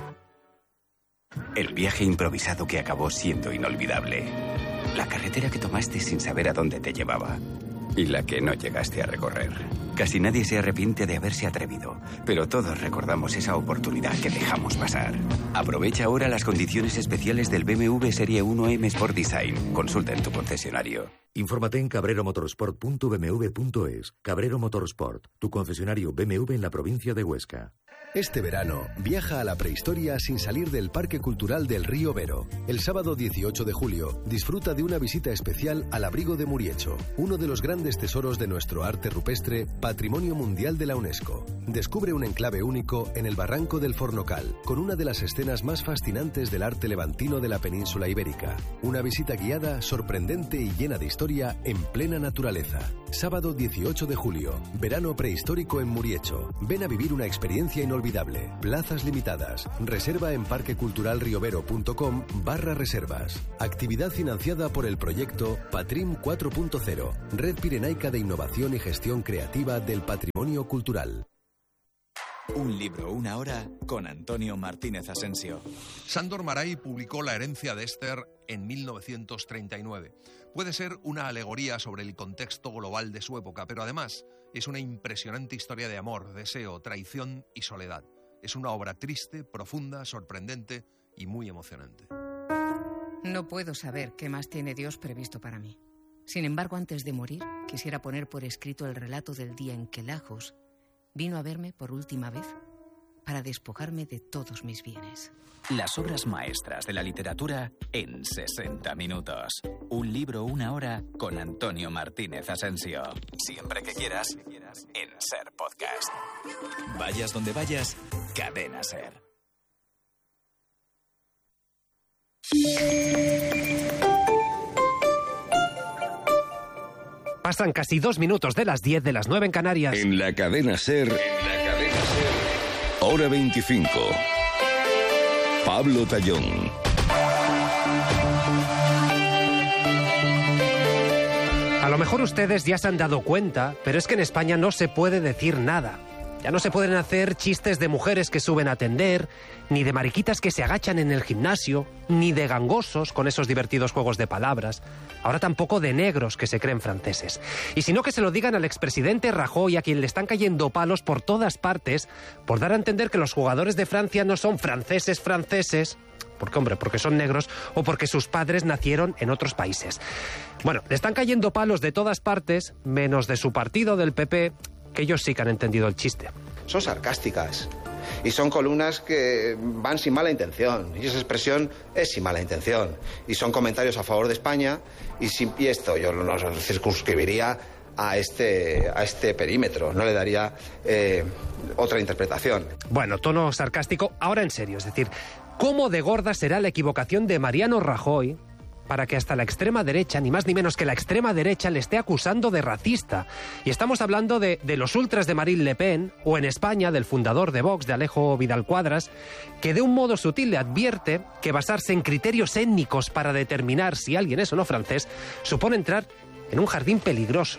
El viaje improvisado que acabó siendo inolvidable. La carretera que tomaste sin saber a dónde te llevaba. Y la que no llegaste a recorrer. Casi nadie se arrepiente de haberse atrevido, pero todos recordamos esa oportunidad que dejamos pasar. Aprovecha ahora las condiciones especiales del B M W Serie uno M Sport Design. Consulta en tu concesionario. Infórmate en cabrero motorsport punto b m w punto es. Cabrero Motorsport, tu concesionario B M W en la provincia de Huesca. Este verano, viaja a la prehistoria sin salir del Parque Cultural del Río Vero. El sábado dieciocho de julio, disfruta de una visita especial al Abrigo de Muriecho, uno de los grandes tesoros de nuestro arte rupestre, Patrimonio Mundial de la UNESCO. Descubre un enclave único en el Barranco del Fornocal, con una de las escenas más fascinantes del arte levantino de la península ibérica. Una visita guiada, sorprendente y llena de historia en plena naturaleza. Sábado dieciocho de julio, verano prehistórico en Muriecho. Ven a vivir una experiencia inolvidable. Plazas limitadas. Reserva en parqueculturalriovero punto com barra reservas. Actividad financiada por el proyecto Patrim cuatro punto cero, Red Pirenaica de Innovación y Gestión Creativa del Patrimonio Cultural. Un libro, una hora, con Antonio Martínez Asensio. Sándor Márai publicó La herencia de Esther en mil novecientos treinta y nueve. Puede ser una alegoría sobre el contexto global de su época, pero además es una impresionante historia de amor, deseo, traición y soledad. Es una obra triste, profunda, sorprendente y muy emocionante. No puedo saber qué más tiene Dios previsto para mí. Sin embargo, antes de morir, quisiera poner por escrito el relato del día en que Lajos vino a verme por última vez para despojarme de todos mis bienes. Las obras maestras de la literatura en sesenta minutos. Un libro, una hora, con Antonio Martínez Asensio. Siempre que quieras, en SER Podcast. Vayas donde vayas, Cadena SER. Pasan casi dos minutos de las diez de las nueve en Canarias. En la cadena SER, en la cadena SER, hora veinticinco. Pablo Tallón. A lo mejor ustedes ya se han dado cuenta, pero es que en España no se puede decir nada. Ya no se pueden hacer chistes de mujeres que suben a atender, ni de mariquitas que se agachan en el gimnasio, ni de gangosos con esos divertidos juegos de palabras. Ahora tampoco de negros que se creen franceses. Y si no, que se lo digan al expresidente Rajoy, a quien le están cayendo palos por todas partes, por dar a entender que los jugadores de Francia no son franceses franceses, porque hombre, porque son negros o porque sus padres nacieron en otros países. Bueno, le están cayendo palos de todas partes, menos de su partido, del P P, que ellos sí que han entendido el chiste. Son sarcásticas y son columnas que van sin mala intención, y esa expresión es sin mala intención, y son comentarios a favor de España, y, sin, y esto yo no lo circunscribiría a este, a este perímetro, no le daría eh, otra interpretación. Bueno, tono sarcástico. Ahora en serio, es decir, ¿cómo de gorda será la equivocación de Mariano Rajoy para que hasta la extrema derecha, ni más ni menos que la extrema derecha, le esté acusando de racista? Y estamos hablando de, de los ultras de Marine Le Pen, o en España del fundador de Vox, de Alejo Vidal Cuadras, que de un modo sutil le advierte que basarse en criterios étnicos para determinar si alguien es o no francés supone entrar en un jardín peligroso.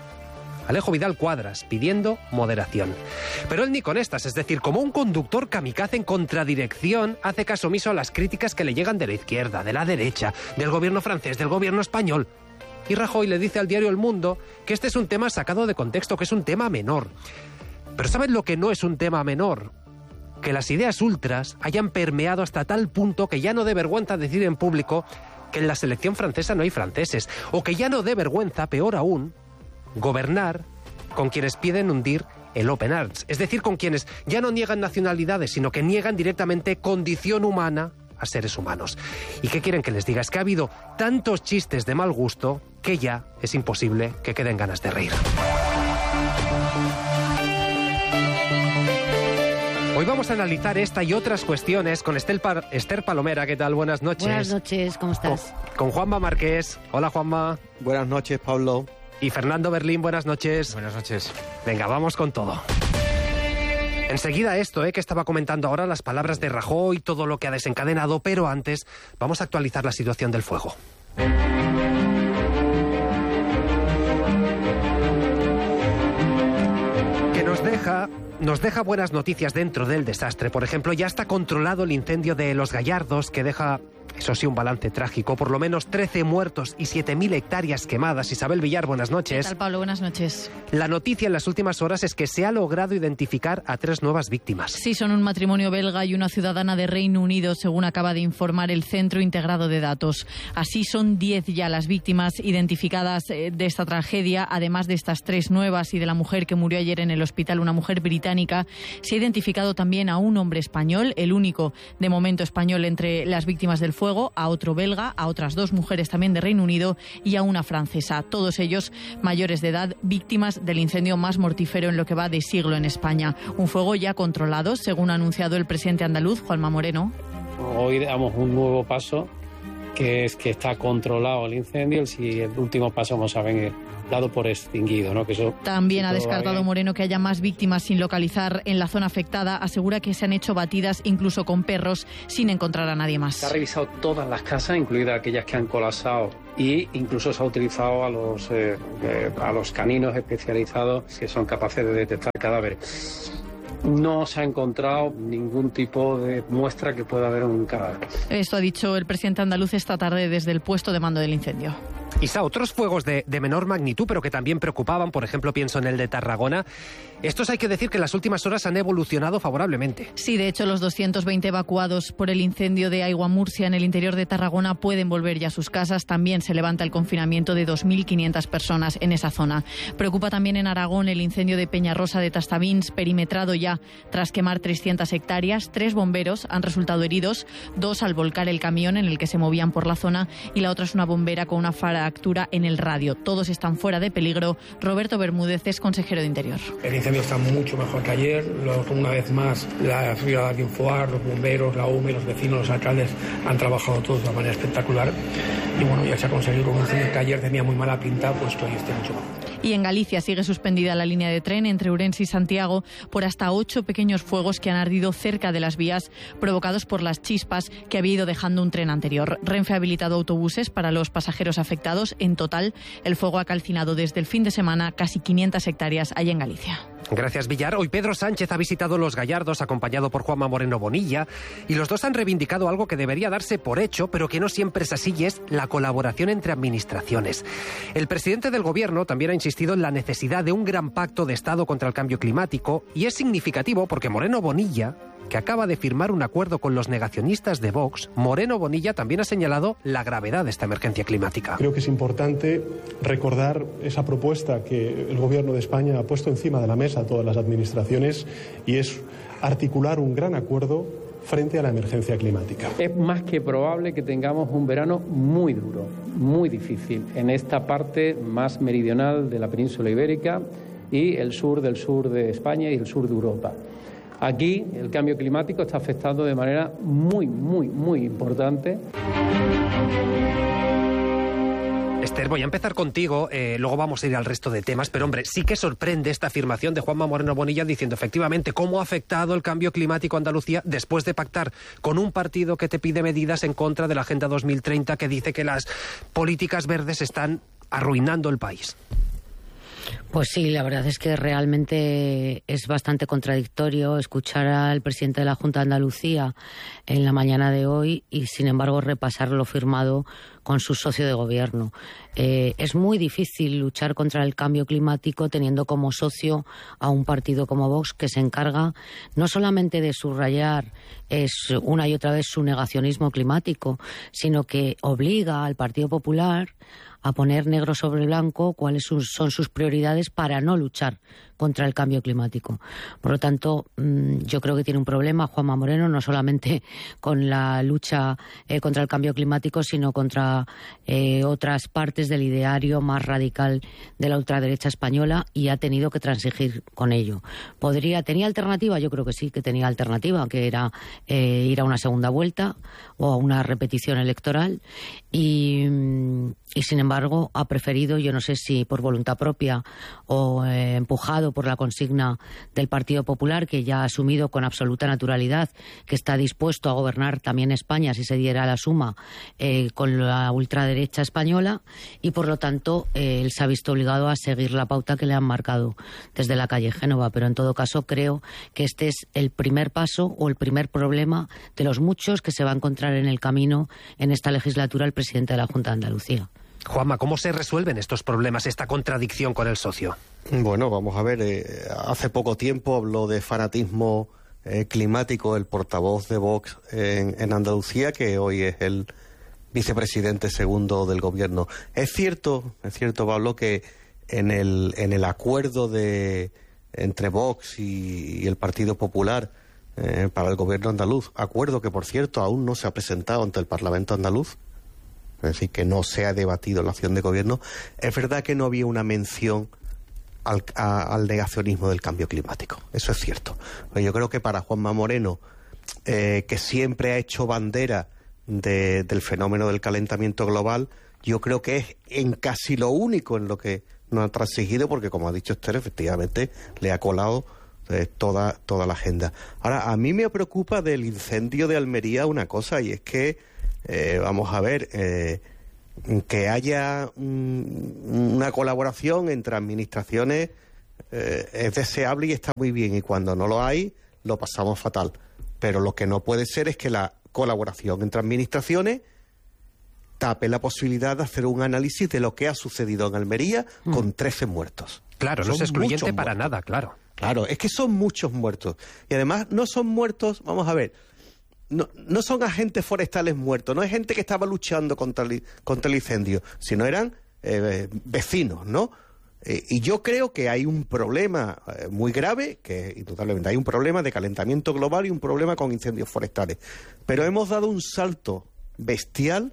Alejo Vidal Cuadras, pidiendo moderación. Pero él ni con estas, es decir, como un conductor kamikaze en contradirección, hace caso omiso a las críticas que le llegan de la izquierda, de la derecha, del gobierno francés, del gobierno español. Y Rajoy le dice al diario El Mundo que este es un tema sacado de contexto, que es un tema menor. Pero ¿saben lo que no es un tema menor? Que las ideas ultras hayan permeado hasta tal punto que ya no dé vergüenza decir en público que en la selección francesa no hay franceses, o que ya no dé vergüenza, peor aún, gobernar con quienes piden hundir el Open Arms, es decir, con quienes ya no niegan nacionalidades, sino que niegan directamente condición humana a seres humanos. ¿Y qué quieren que les diga? Es que ha habido tantos chistes de mal gusto que ya es imposible que queden ganas de reír. Hoy vamos a analizar esta y otras cuestiones con Estel pa- Esther Palomera. ¿Qué tal? Buenas noches. Buenas noches, ¿cómo estás? Con, con Juanma Márquez. Hola, Juanma. Buenas noches, Pablo. Y Fernando Berlín, buenas noches. Buenas noches. Venga, vamos con todo. Enseguida esto, ¿eh? que estaba comentando ahora, las palabras de Rajoy, todo lo que ha desencadenado, pero antes vamos a actualizar la situación del fuego. nos deja... Nos deja buenas noticias dentro del desastre. Por ejemplo, ya está controlado el incendio de Los Gallardos, que deja, eso sí, un balance trágico. Por lo menos trece muertos y siete mil hectáreas quemadas. Isabel Villar, buenas noches. ¿Qué tal, Pablo? Buenas noches. La noticia en las últimas horas es que se ha logrado identificar a tres nuevas víctimas. Sí, son un matrimonio belga y una ciudadana de Reino Unido, según acaba de informar el Centro Integrado de Datos. Así son diez ya las víctimas identificadas de esta tragedia, además de estas tres nuevas y de la mujer que murió ayer en el hospital, una mujer británica. Se ha identificado también a un hombre español, el único de momento español entre las víctimas del fuego, a otro belga, a otras dos mujeres también de Reino Unido y a una francesa. Todos ellos mayores de edad, víctimas del incendio más mortífero en lo que va de siglo en España. Un fuego ya controlado, según ha anunciado el presidente andaluz, Juanma Moreno. Hoy damos un nuevo paso, que es que está controlado el incendio. El, el último paso, como saben, es dado por extinguido, ¿no? Que eso, También si ha descartado Moreno que haya más víctimas sin localizar en la zona afectada. Asegura que se han hecho batidas incluso con perros sin encontrar a nadie más. Se ha revisado todas las casas, incluidas aquellas que han colapsado, y incluso se ha utilizado a los, eh, eh, a los caninos especializados que son capaces de detectar cadáveres. No se ha encontrado ningún tipo de muestra que pueda haber un cadáver. Esto ha dicho el presidente andaluz esta tarde desde el puesto de mando del incendio. Isa, otros fuegos de, de menor magnitud, pero que también preocupaban, por ejemplo, pienso en el de Tarragona. Estos hay que decir que en las últimas horas han evolucionado favorablemente. Sí, de hecho, los doscientos veinte evacuados por el incendio de Aigua Murcia en el interior de Tarragona pueden volver ya a sus casas. También se levanta el confinamiento de dos mil quinientas personas en esa zona. Preocupa también en Aragón el incendio de Peñarrosa de Tastavins, perimetrado ya tras quemar trescientas hectáreas. Tres bomberos han resultado heridos, dos al volcar el camión en el que se movían por la zona y la otra es una bombera con una fractura en el radio. Todos están fuera de peligro. Roberto Bermúdez es consejero de Interior. El incendio está mucho mejor que ayer. Una vez más, la ciudad de Infoar, los bomberos, la U M E, los vecinos, los alcaldes han trabajado todos de una manera espectacular. Y bueno, ya se ha conseguido un incendio que ayer tenía muy mala pinta, pues que hoy esté mucho mejor. Y en Galicia sigue suspendida la línea de tren entre Ourense y Santiago por hasta ocho pequeños fuegos que han ardido cerca de las vías provocados por las chispas que había ido dejando un tren anterior. Renfe ha habilitado autobuses para los pasajeros afectados. En total, el fuego ha calcinado desde el fin de semana casi quinientas hectáreas allá en Galicia. Gracias, Villar. Hoy Pedro Sánchez ha visitado Los Gallardos acompañado por Juanma Moreno Bonilla y los dos han reivindicado algo que debería darse por hecho, pero que no siempre es así, y es la colaboración entre administraciones. El presidente del Gobierno también ha insistido en la necesidad de un gran pacto de Estado contra el cambio climático, y es significativo porque Moreno Bonilla, que acaba de firmar un acuerdo con los negacionistas de Vox, Moreno Bonilla también ha señalado la gravedad de esta emergencia climática. Creo que es importante recordar esa propuesta que el Gobierno de España ha puesto encima de la mesa a todas las administraciones, y es articular un gran acuerdo frente a la emergencia climática. Es más que probable que tengamos un verano muy duro, muy difícil, en esta parte más meridional de la península ibérica y el sur del sur de España y el sur de Europa. Aquí el cambio climático está afectando de manera muy, muy, muy importante. Esther, voy a empezar contigo, eh, luego vamos a ir al resto de temas, pero hombre, sí que sorprende esta afirmación de Juanma Moreno Bonilla diciendo efectivamente cómo ha afectado el cambio climático a Andalucía después de pactar con un partido que te pide medidas en contra de la Agenda dos mil treinta, que dice que las políticas verdes están arruinando el país. Pues sí, la verdad es que realmente es bastante contradictorio escuchar al presidente de la Junta de Andalucía en la mañana de hoy y, sin embargo, repasar lo firmado con su socio de gobierno. Eh, es muy difícil luchar contra el cambio climático teniendo como socio a un partido como Vox, que se encarga no solamente de subrayar es una y otra vez su negacionismo climático, sino que obliga al Partido Popular a poner negro sobre blanco cuáles son sus prioridades para no luchar contra el cambio climático. Por lo tanto, yo creo que tiene un problema Juanma Moreno, no solamente con la lucha eh, contra el cambio climático, sino contra eh, otras partes del ideario más radical de la ultraderecha española, y ha tenido que transigir con ello. ¿Podría, ¿Tenía alternativa? Yo creo que sí que tenía alternativa, que era eh, ir a una segunda vuelta o a una repetición electoral. Y, y sin embargo ha preferido, yo no sé si por voluntad propia o eh, empujado por la consigna del Partido Popular, que ya ha asumido con absoluta naturalidad que está dispuesto a gobernar también España si se diera la suma eh, con la ultraderecha española, y por lo tanto eh, él se ha visto obligado a seguir la pauta que le han marcado desde la calle Génova. Pero en todo caso creo que este es el primer paso o el primer problema de los muchos que se va a encontrar en el camino en esta legislatura el presidente de la Junta de Andalucía. Juanma, ¿cómo se resuelven estos problemas, esta contradicción con el socio? Bueno, vamos a ver, eh, hace poco tiempo habló de fanatismo eh, climático el portavoz de Vox en, en Andalucía, que hoy es el vicepresidente segundo del gobierno. Es cierto, es cierto, Pablo, que en el, en el acuerdo de entre Vox y, y el Partido Popular eh, para el gobierno andaluz, acuerdo que, por cierto, aún no se ha presentado ante el Parlamento andaluz, es decir, que no se ha debatido la acción de gobierno, es verdad que no había una mención al, a, al negacionismo del cambio climático. Eso es cierto. Yo creo que para Juanma Moreno, eh, que siempre ha hecho bandera de, del fenómeno del calentamiento global, yo creo que es en casi lo único en lo que no ha transigido, porque, como ha dicho Esther, efectivamente le ha colado eh, toda, toda la agenda. Ahora, a mí me preocupa del incendio de Almería una cosa, y es que Eh, vamos a ver, eh, que haya un, una colaboración entre administraciones eh, es deseable y está muy bien, y cuando no lo hay, lo pasamos fatal. Pero lo que no puede ser es que la colaboración entre administraciones tape la posibilidad de hacer un análisis de lo que ha sucedido en Almería mm. con trece muertos. Claro, no es excluyente para nada, claro. Claro, es que son muchos muertos. Y además no son muertos, vamos a ver, No, no son agentes forestales muertos, no es gente que estaba luchando contra el, contra el incendio, sino eran eh, vecinos, ¿no? Eh, y yo creo que hay un problema eh, muy grave, que indudablemente hay un problema de calentamiento global y un problema con incendios forestales. Pero hemos dado un salto bestial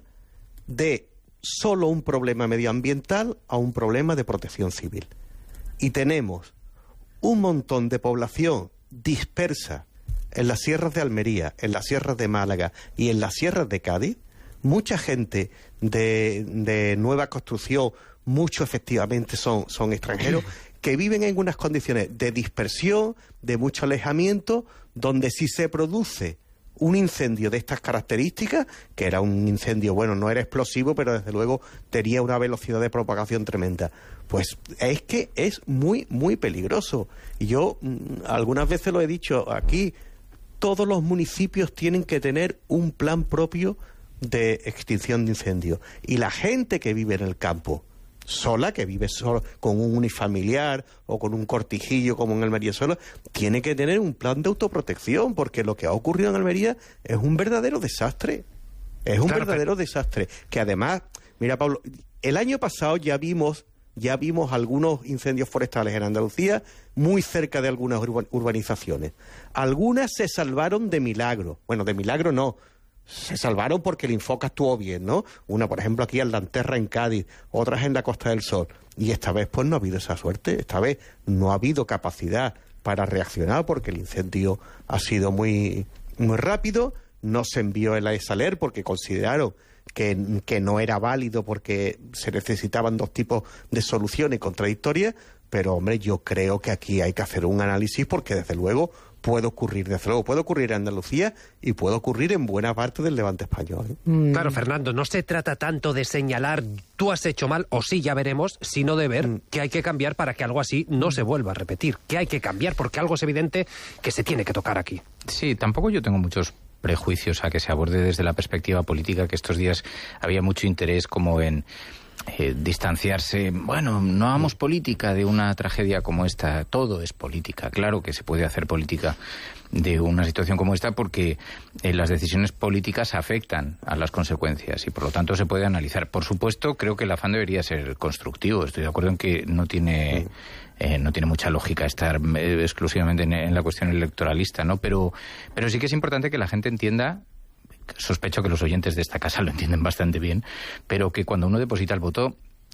de solo un problema medioambiental a un problema de protección civil. Y tenemos un montón de población dispersa en las sierras de Almería, en las sierras de Málaga y en las sierras de Cádiz, mucha gente de, de nueva construcción, muchos efectivamente son, son extranjeros, que viven en unas condiciones de dispersión, de mucho alejamiento, donde si se produce un incendio de estas características, que era un incendio, bueno, no era explosivo, pero desde luego tenía una velocidad de propagación tremenda, pues es que es muy, muy peligroso. Y yo mmm, algunas veces lo he dicho aquí, todos los municipios tienen que tener un plan propio de extinción de incendios. Y la gente que vive en el campo, sola, que vive solo, con un unifamiliar o con un cortijillo como en Almería sola, tiene que tener un plan de autoprotección, porque lo que ha ocurrido en Almería es un verdadero desastre. Es un claro, verdadero pero... desastre. Que además, mira, Pablo, el año pasado ya vimos... Ya vimos algunos incendios forestales en Andalucía, muy cerca de algunas urbanizaciones. Algunas se salvaron de milagro. Bueno, de milagro no. Se salvaron porque el Infoca actuó bien, ¿no? Una, por ejemplo, aquí en Lanterra, en Cádiz, otras en la Costa del Sol. Y esta vez, pues, no ha habido esa suerte. Esta vez no ha habido capacidad para reaccionar porque el incendio ha sido muy, muy rápido. No se envió el AESALER porque consideraron Que, que no era válido porque se necesitaban dos tipos de soluciones contradictorias, pero hombre, yo creo que aquí hay que hacer un análisis porque desde luego puede ocurrir, desde luego puede ocurrir en Andalucía y puede ocurrir en buena parte del levante español, ¿eh? Mm. Claro, Fernando, no se trata tanto de señalar tú has hecho mal o sí, ya veremos, sino de ver mm. que hay que cambiar para que algo así no mm. se vuelva a repetir, que hay que cambiar porque algo es evidente que se tiene que tocar aquí. Sí, tampoco yo tengo muchos prejuicios a que se aborde desde la perspectiva política, que estos días había mucho interés como en eh, distanciarse. Bueno, no hagamos política de una tragedia como esta, todo es política. Claro que se puede hacer política de una situación como esta porque eh, las decisiones políticas afectan a las consecuencias y por lo tanto se puede analizar. Por supuesto, creo que el afán debería ser constructivo. Estoy de acuerdo en que no tiene... Eh, no tiene mucha lógica estar eh, exclusivamente en, en la cuestión electoralista, ¿no? Pero, pero sí que es importante que la gente entienda, sospecho que los oyentes de esta casa lo entienden bastante bien, pero que cuando uno deposita el voto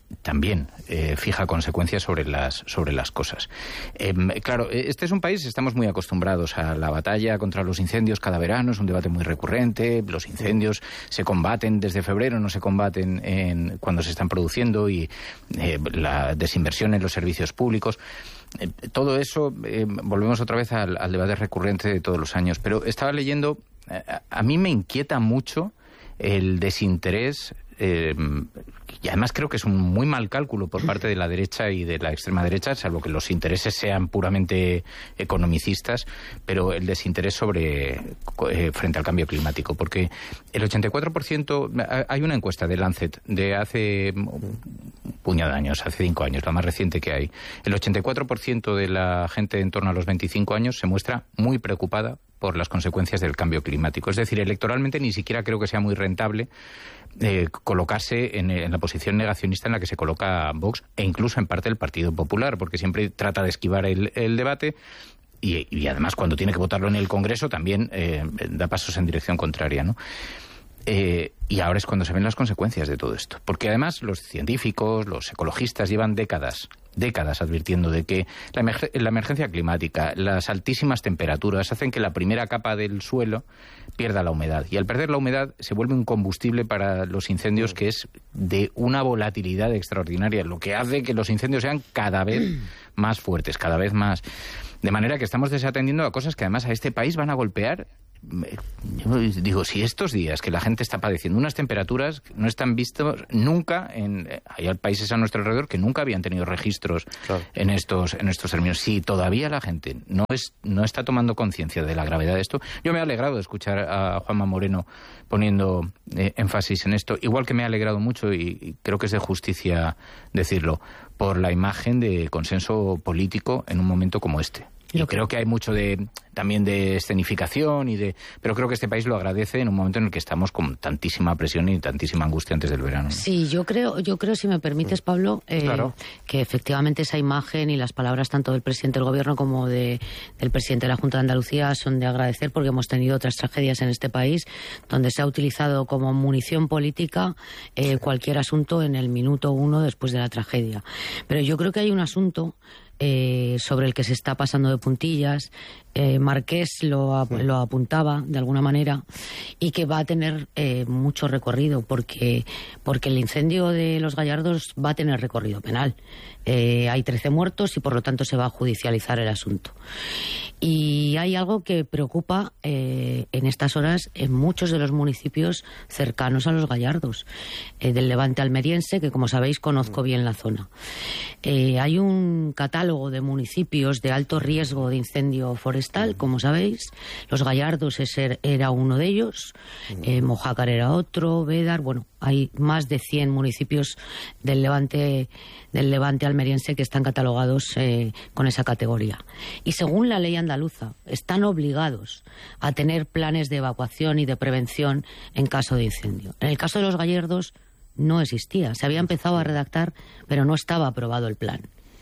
también eh, fija consecuencias sobre las, sobre las cosas. Eh, claro, este es un país, estamos muy acostumbrados a la batalla contra los incendios cada verano, es un debate muy recurrente, los incendios se combaten desde febrero, no se combaten en, cuando se están produciendo, y eh, la desinversión en los servicios públicos. Eh, todo eso, eh, volvemos otra vez al, al debate recurrente de todos los años, pero estaba leyendo, eh, a mí me inquieta mucho el desinterés, eh, y además creo que es un muy mal cálculo por parte de la derecha y de la extrema derecha, salvo que los intereses sean puramente economicistas, pero el desinterés sobre eh, frente al cambio climático, porque el ochenta y cuatro por ciento, hay una encuesta de Lancet de hace un puñado de años, hace cinco años, la más reciente que hay, el ochenta y cuatro por ciento de la gente en torno a los veinticinco años se muestra muy preocupada por las consecuencias del cambio climático. Es decir, electoralmente ni siquiera creo que sea muy rentable eh, colocarse en, en la posición negacionista en la que se coloca Vox, e incluso en parte el Partido Popular, porque siempre trata de esquivar el, el debate y, y además cuando tiene que votarlo en el Congreso también eh, da pasos en dirección contraria, ¿no? Eh, y ahora es cuando se ven las consecuencias de todo esto. Porque además los científicos, los ecologistas llevan décadas, décadas advirtiendo de que la, emerg- la emergencia climática, las altísimas temperaturas hacen que la primera capa del suelo pierda la humedad. Y al perder la humedad se vuelve un combustible para los incendios que es de una volatilidad extraordinaria, lo que hace que los incendios sean cada vez más fuertes, cada vez más. De manera que estamos desatendiendo a cosas que además a este país van a golpear. Yo digo, si estos días que la gente está padeciendo unas temperaturas no están vistos nunca en hay países a nuestro alrededor que nunca habían tenido registros claro. en estos en estos términos, si todavía la gente no es no está tomando conciencia de la gravedad de esto, yo me he alegrado de escuchar a Juanma Moreno poniendo eh, énfasis en esto, igual que me ha alegrado mucho, y, y creo que es de justicia decirlo, por la imagen de consenso político en un momento como este. Y creo que hay mucho de también de escenificación y de, pero creo que este país lo agradece en un momento en el que estamos con tantísima presión y tantísima angustia antes del verano, ¿no? Sí, yo creo, yo creo, si me permites, Pablo, eh, claro. que efectivamente esa imagen y las palabras tanto del presidente del Gobierno como de, del presidente de la Junta de Andalucía son de agradecer, porque hemos tenido otras tragedias en este país donde se ha utilizado como munición política eh, cualquier asunto en el minuto uno después de la tragedia. Pero yo creo que hay un asunto Eh, sobre el que se está pasando de puntillas, eh, Marqués lo, ap- lo apuntaba de alguna manera, y que va a tener eh, mucho recorrido, porque, porque el incendio de Los Gallardos va a tener recorrido penal. Eh, hay trece muertos y por lo tanto se va a judicializar el asunto. Y hay algo que preocupa eh, en estas horas en muchos de los municipios cercanos a Los Gallardos, eh, del Levante almeriense, que como sabéis conozco bien la zona. Eh, hay un catálogo de municipios de alto riesgo de incendio forestal, como sabéis. Los Gallardos ese era uno de ellos, eh, Mojácar era otro, Bédar, bueno, hay más de cien municipios del Levante, del Levante almeriense que están catalogados eh, con esa categoría. Y según la ley andaluza, están obligados a tener planes de evacuación y de prevención en caso de incendio. En el caso de Los Gallardos no existía, se había empezado a redactar, pero no estaba aprobado el plan.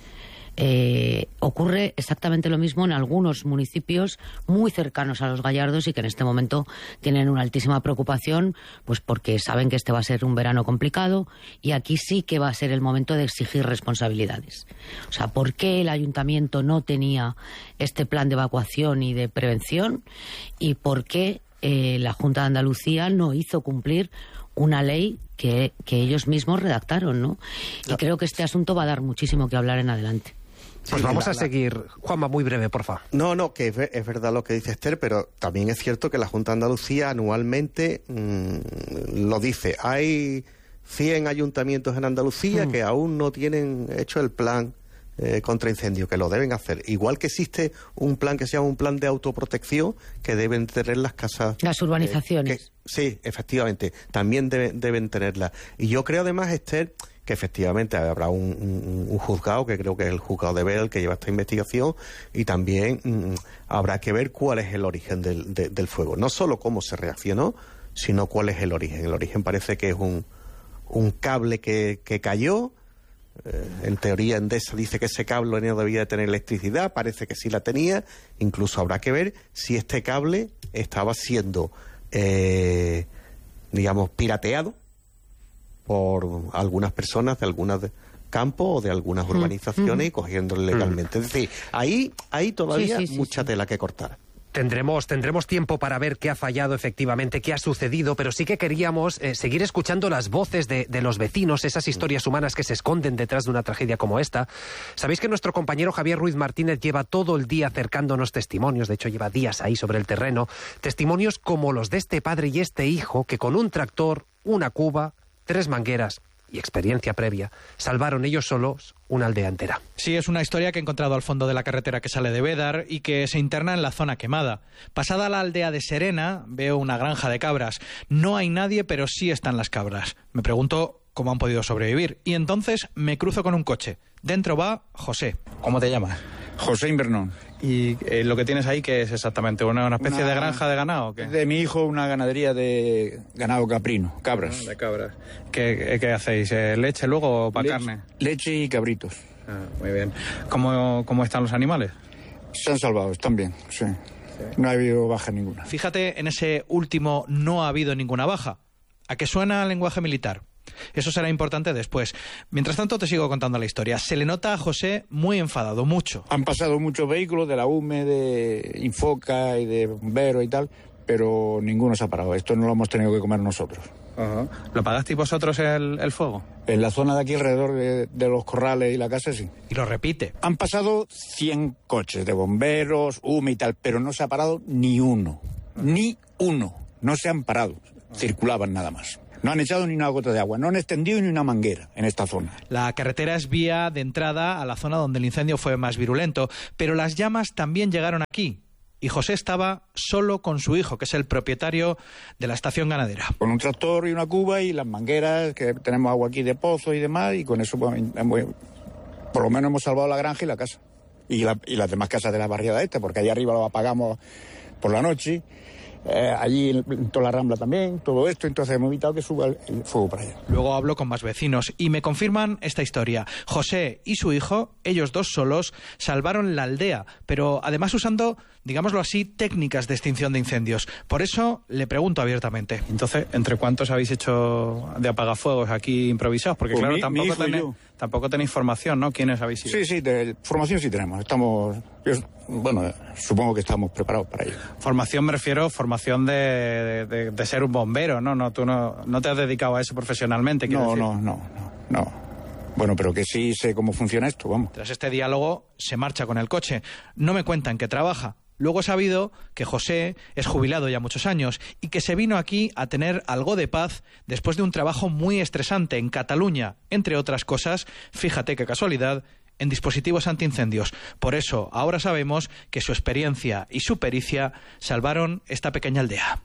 Eh, ocurre exactamente lo mismo en algunos municipios muy cercanos a Los Gallardos y que en este momento tienen una altísima preocupación, pues porque saben que este va a ser un verano complicado, y aquí sí que va a ser el momento de exigir responsabilidades. O sea, ¿por qué el ayuntamiento no tenía este plan de evacuación y de prevención? ¿Y por qué eh, la Junta de Andalucía no hizo cumplir una ley que, que ellos mismos redactaron, ¿no? Y no. Creo que este asunto va a dar muchísimo que hablar en adelante. Pues sí, vamos la, a seguir. Juanma, muy breve, porfa. No, no, que es, es verdad lo que dice Esther, pero también es cierto que la Junta de Andalucía anualmente mmm, lo dice. Hay cien ayuntamientos en Andalucía mm. que aún no tienen hecho el plan eh, contra incendio, que lo deben hacer. Igual que existe un plan que se llama un plan de autoprotección que deben tener las casas. Las urbanizaciones. Eh, que, sí, efectivamente, también debe, deben tenerlas. Y yo creo además, Esther, que efectivamente habrá un, un, un juzgado, que creo que es el juzgado de Bell, que lleva esta investigación, y también mmm, habrá que ver cuál es el origen del, de, del fuego. No solo cómo se reaccionó, sino cuál es el origen. El origen parece que es un, un cable que, que cayó. Eh, en teoría Endesa dice que ese cable no debía de tener electricidad, parece que sí la tenía. Incluso habrá que ver si este cable estaba siendo, eh, digamos, pirateado, por algunas personas de algunas de campos o de algunas urbanizaciones mm. y cogiéndolo legalmente. Mm. Es decir, ahí hay todavía sí, sí, sí, mucha sí. tela que cortar. Tendremos, tendremos tiempo para ver qué ha fallado efectivamente, qué ha sucedido, pero sí que queríamos eh, seguir escuchando las voces de, de los vecinos, esas historias humanas que se esconden detrás de una tragedia como esta. Sabéis que nuestro compañero Javier Ruiz Martínez lleva todo el día acercándonos testimonios, de hecho lleva días ahí sobre el terreno, testimonios como los de este padre y este hijo que con un tractor, una cuba, tres mangueras y experiencia previa, salvaron ellos solos una aldea entera. Sí, es una historia que he encontrado al fondo de la carretera que sale de Bédar y que se interna en la zona quemada. Pasada la aldea de Serena, veo una granja de cabras. No hay nadie, pero sí están las cabras. Me pregunto cómo han podido sobrevivir. Y entonces me cruzo con un coche. Dentro va José. ¿Cómo te llamas? José Invernón. ¿Y eh, lo que tienes ahí qué es exactamente? ¿Una, una especie una, de granja de ganado o qué? De mi hijo, una ganadería de ganado caprino, cabras. Ah, de cabras. ¿Qué, qué hacéis? ¿Eh, ¿Leche luego o para carne? Leche y cabritos. Ah, muy bien. ¿Cómo, ¿Cómo están los animales? Se han salvado, están bien, sí. sí. No ha habido baja ninguna. Fíjate en ese último no ha habido ninguna baja. ¿A qué suena el lenguaje militar? Eso será importante después. Mientras tanto te sigo contando la historia. Se le nota a José muy enfadado, mucho. Han pasado muchos vehículos de la U M E, de Infoca y de bomberos y tal, pero ninguno se ha parado. Esto no lo hemos tenido que comer nosotros. Uh-huh. ¿Lo pagasteis vosotros el, el fuego? En la zona de aquí alrededor de, de los corrales y la casa, sí. Y lo repite. Han pasado cien coches de bomberos, U M E y tal, pero no se ha parado ni uno. Uh-huh. Ni uno. No se han parado. Uh-huh. Circulaban nada más. No han echado ni una gota de agua, no han extendido ni una manguera en esta zona. La carretera es vía de entrada a la zona donde el incendio fue más virulento, pero las llamas también llegaron aquí. Y José estaba solo con su hijo, que es el propietario de la estación ganadera. Con un tractor y una cuba y las mangueras, que tenemos agua aquí de pozo y demás, y con eso pues, por lo menos hemos salvado la granja y la casa. Y, la, y las demás casas de la barriada esta, porque allá arriba lo apagamos por la noche. Eh, allí en toda la Rambla también, todo esto, entonces hemos evitado que suba el, el fuego para allá. Luego hablo con más vecinos y me confirman esta historia. José y su hijo, ellos dos solos, salvaron la aldea, pero además usando, digámoslo así, técnicas de extinción de incendios. Por eso le pregunto abiertamente. Entonces, ¿entre cuántos habéis hecho de apagafuegos aquí improvisados? Porque pues claro, mi, tampoco, mi tenéis, tampoco tenéis formación, ¿no? ¿Quiénes habéis sido? Sí, sí, de formación sí tenemos. Estamos, yo, bueno, supongo que estamos preparados para ello. Formación me refiero, formación de, de, de ser un bombero, ¿no? No, tú no, no te has dedicado a eso profesionalmente, quiero no, decir. No, no, no, no. Bueno, pero que sí sé cómo funciona esto, vamos. Tras este diálogo, se marcha con el coche. No me cuentan que trabaja. Luego he sabido que José es jubilado ya muchos años y que se vino aquí a tener algo de paz después de un trabajo muy estresante en Cataluña, entre otras cosas, fíjate qué casualidad, en dispositivos antiincendios. Por eso ahora sabemos que su experiencia y su pericia salvaron esta pequeña aldea.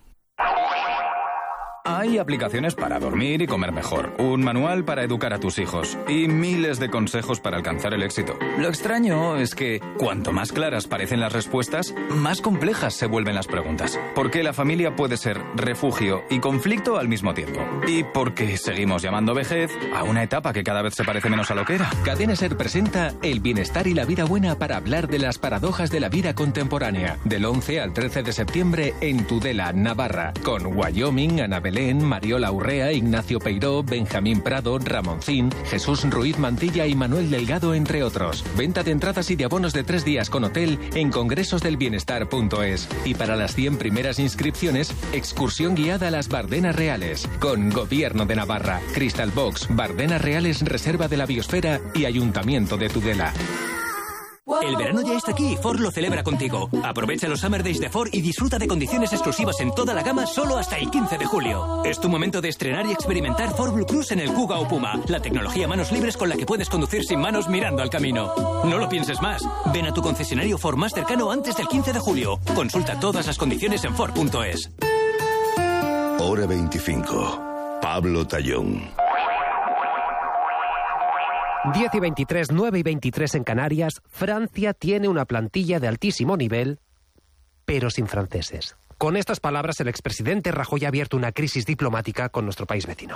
Hay aplicaciones para dormir y comer mejor, un manual para educar a tus hijos y miles de consejos para alcanzar el éxito. Lo extraño es que cuanto más claras parecen las respuestas, más complejas se vuelven las preguntas. Porque la familia puede ser refugio y conflicto al mismo tiempo. Y porque seguimos llamando vejez a una etapa que cada vez se parece menos a lo que era. Cadena Ser presenta El bienestar y la vida buena para hablar de las paradojas de la vida contemporánea. Del once al trece de septiembre en Tudela, Navarra. Con Wyoming, Ana Belén, Mariola Urrea, Ignacio Peiró, Benjamín Prado, Ramoncín, Jesús Ruiz Mantilla y Manuel Delgado, entre otros. Venta de entradas y de abonos de tres días con hotel en congresosdelbienestar punto es. Y para las cien primeras inscripciones, excursión guiada a las Bardenas Reales. Con Gobierno de Navarra, Crystal Box, Bardenas Reales, Reserva de la Biosfera y Ayuntamiento de Tudela. El verano ya está aquí y Ford lo celebra contigo. Aprovecha los Summer Days de Ford y disfruta de condiciones exclusivas en toda la gama solo hasta el quince de julio. Es tu momento de estrenar y experimentar Ford Blue Cruise en el Kuga o Puma, la tecnología manos libres con la que puedes conducir sin manos mirando al camino. No lo pienses más. Ven a tu concesionario Ford más cercano antes del quince de julio. Consulta todas las condiciones en Ford punto es. Hora veinticinco. Pablo Tallón. diez y veintitrés, nueve y veintitrés en Canarias. Francia tiene una plantilla de altísimo nivel, pero sin franceses. Con estas palabras, el expresidente Rajoy ha abierto una crisis diplomática con nuestro país vecino.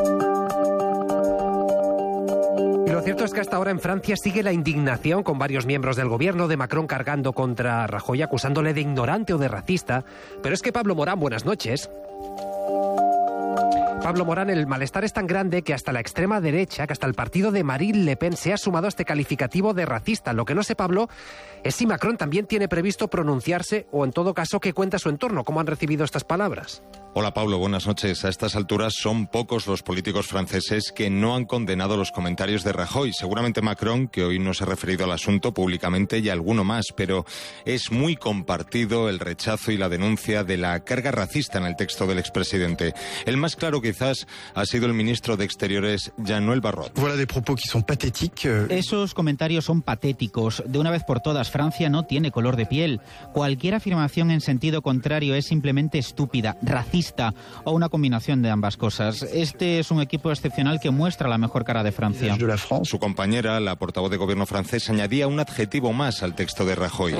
Y lo cierto es que hasta ahora en Francia sigue la indignación con varios miembros del gobierno de Macron cargando contra Rajoy, acusándole de ignorante o de racista. Pero es que Pablo Morán, buenas noches. Pablo Morán, el malestar es tan grande que hasta la extrema derecha, que hasta el partido de Marine Le Pen se ha sumado a este calificativo de racista. Lo que no sé, Pablo, es si Macron también tiene previsto pronunciarse o, en todo caso, qué cuenta su entorno, cómo han recibido estas palabras. Hola Pablo, buenas noches. A estas alturas son pocos los políticos franceses que no han condenado los comentarios de Rajoy. Seguramente Macron, que hoy no se ha referido al asunto públicamente, y alguno más, pero es muy compartido el rechazo y la denuncia de la carga racista en el texto del expresidente. El más claro quizás ha sido el ministro de Exteriores, Jean-Noël Barrot. Esos comentarios son patéticos. De una vez por todas, Francia no tiene color de piel. Cualquier afirmación en sentido contrario es simplemente estúpida, racista o una combinación de ambas cosas. Este es un equipo excepcional que muestra la mejor cara de Francia. Su compañera, la portavoz de gobierno francés, añadía un adjetivo más al texto de Rajoy.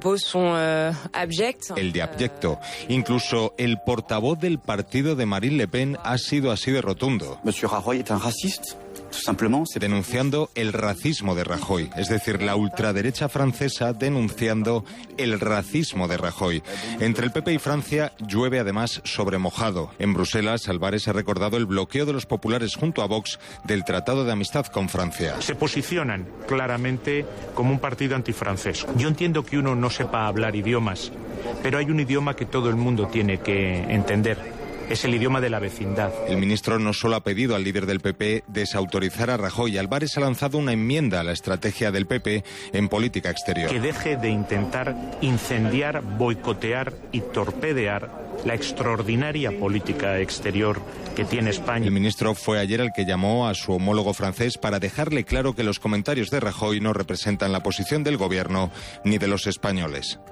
El de abyecto. Incluso el portavoz del partido de Marine Le Pen ha sido así de rotundo. Monsieur Rajoy es un racista. Denunciando el racismo de Rajoy, es decir, la ultraderecha francesa denunciando el racismo de Rajoy. Entre el P P y Francia llueve además sobre mojado. En Bruselas, Álvarez ha recordado el bloqueo de los populares junto a Vox del Tratado de Amistad con Francia. Se posicionan claramente como un partido antifrancés. Yo entiendo que uno no sepa hablar idiomas, pero hay un idioma que todo el mundo tiene que entender. Es el idioma de la vecindad. El ministro no solo ha pedido al líder del P P desautorizar a Rajoy. Álvarez ha lanzado una enmienda a la estrategia del P P en política exterior. Que deje de intentar incendiar, boicotear y torpedear la extraordinaria política exterior que tiene España. El ministro fue ayer el que llamó a su homólogo francés para dejarle claro que los comentarios de Rajoy no representan la posición del gobierno ni de los españoles.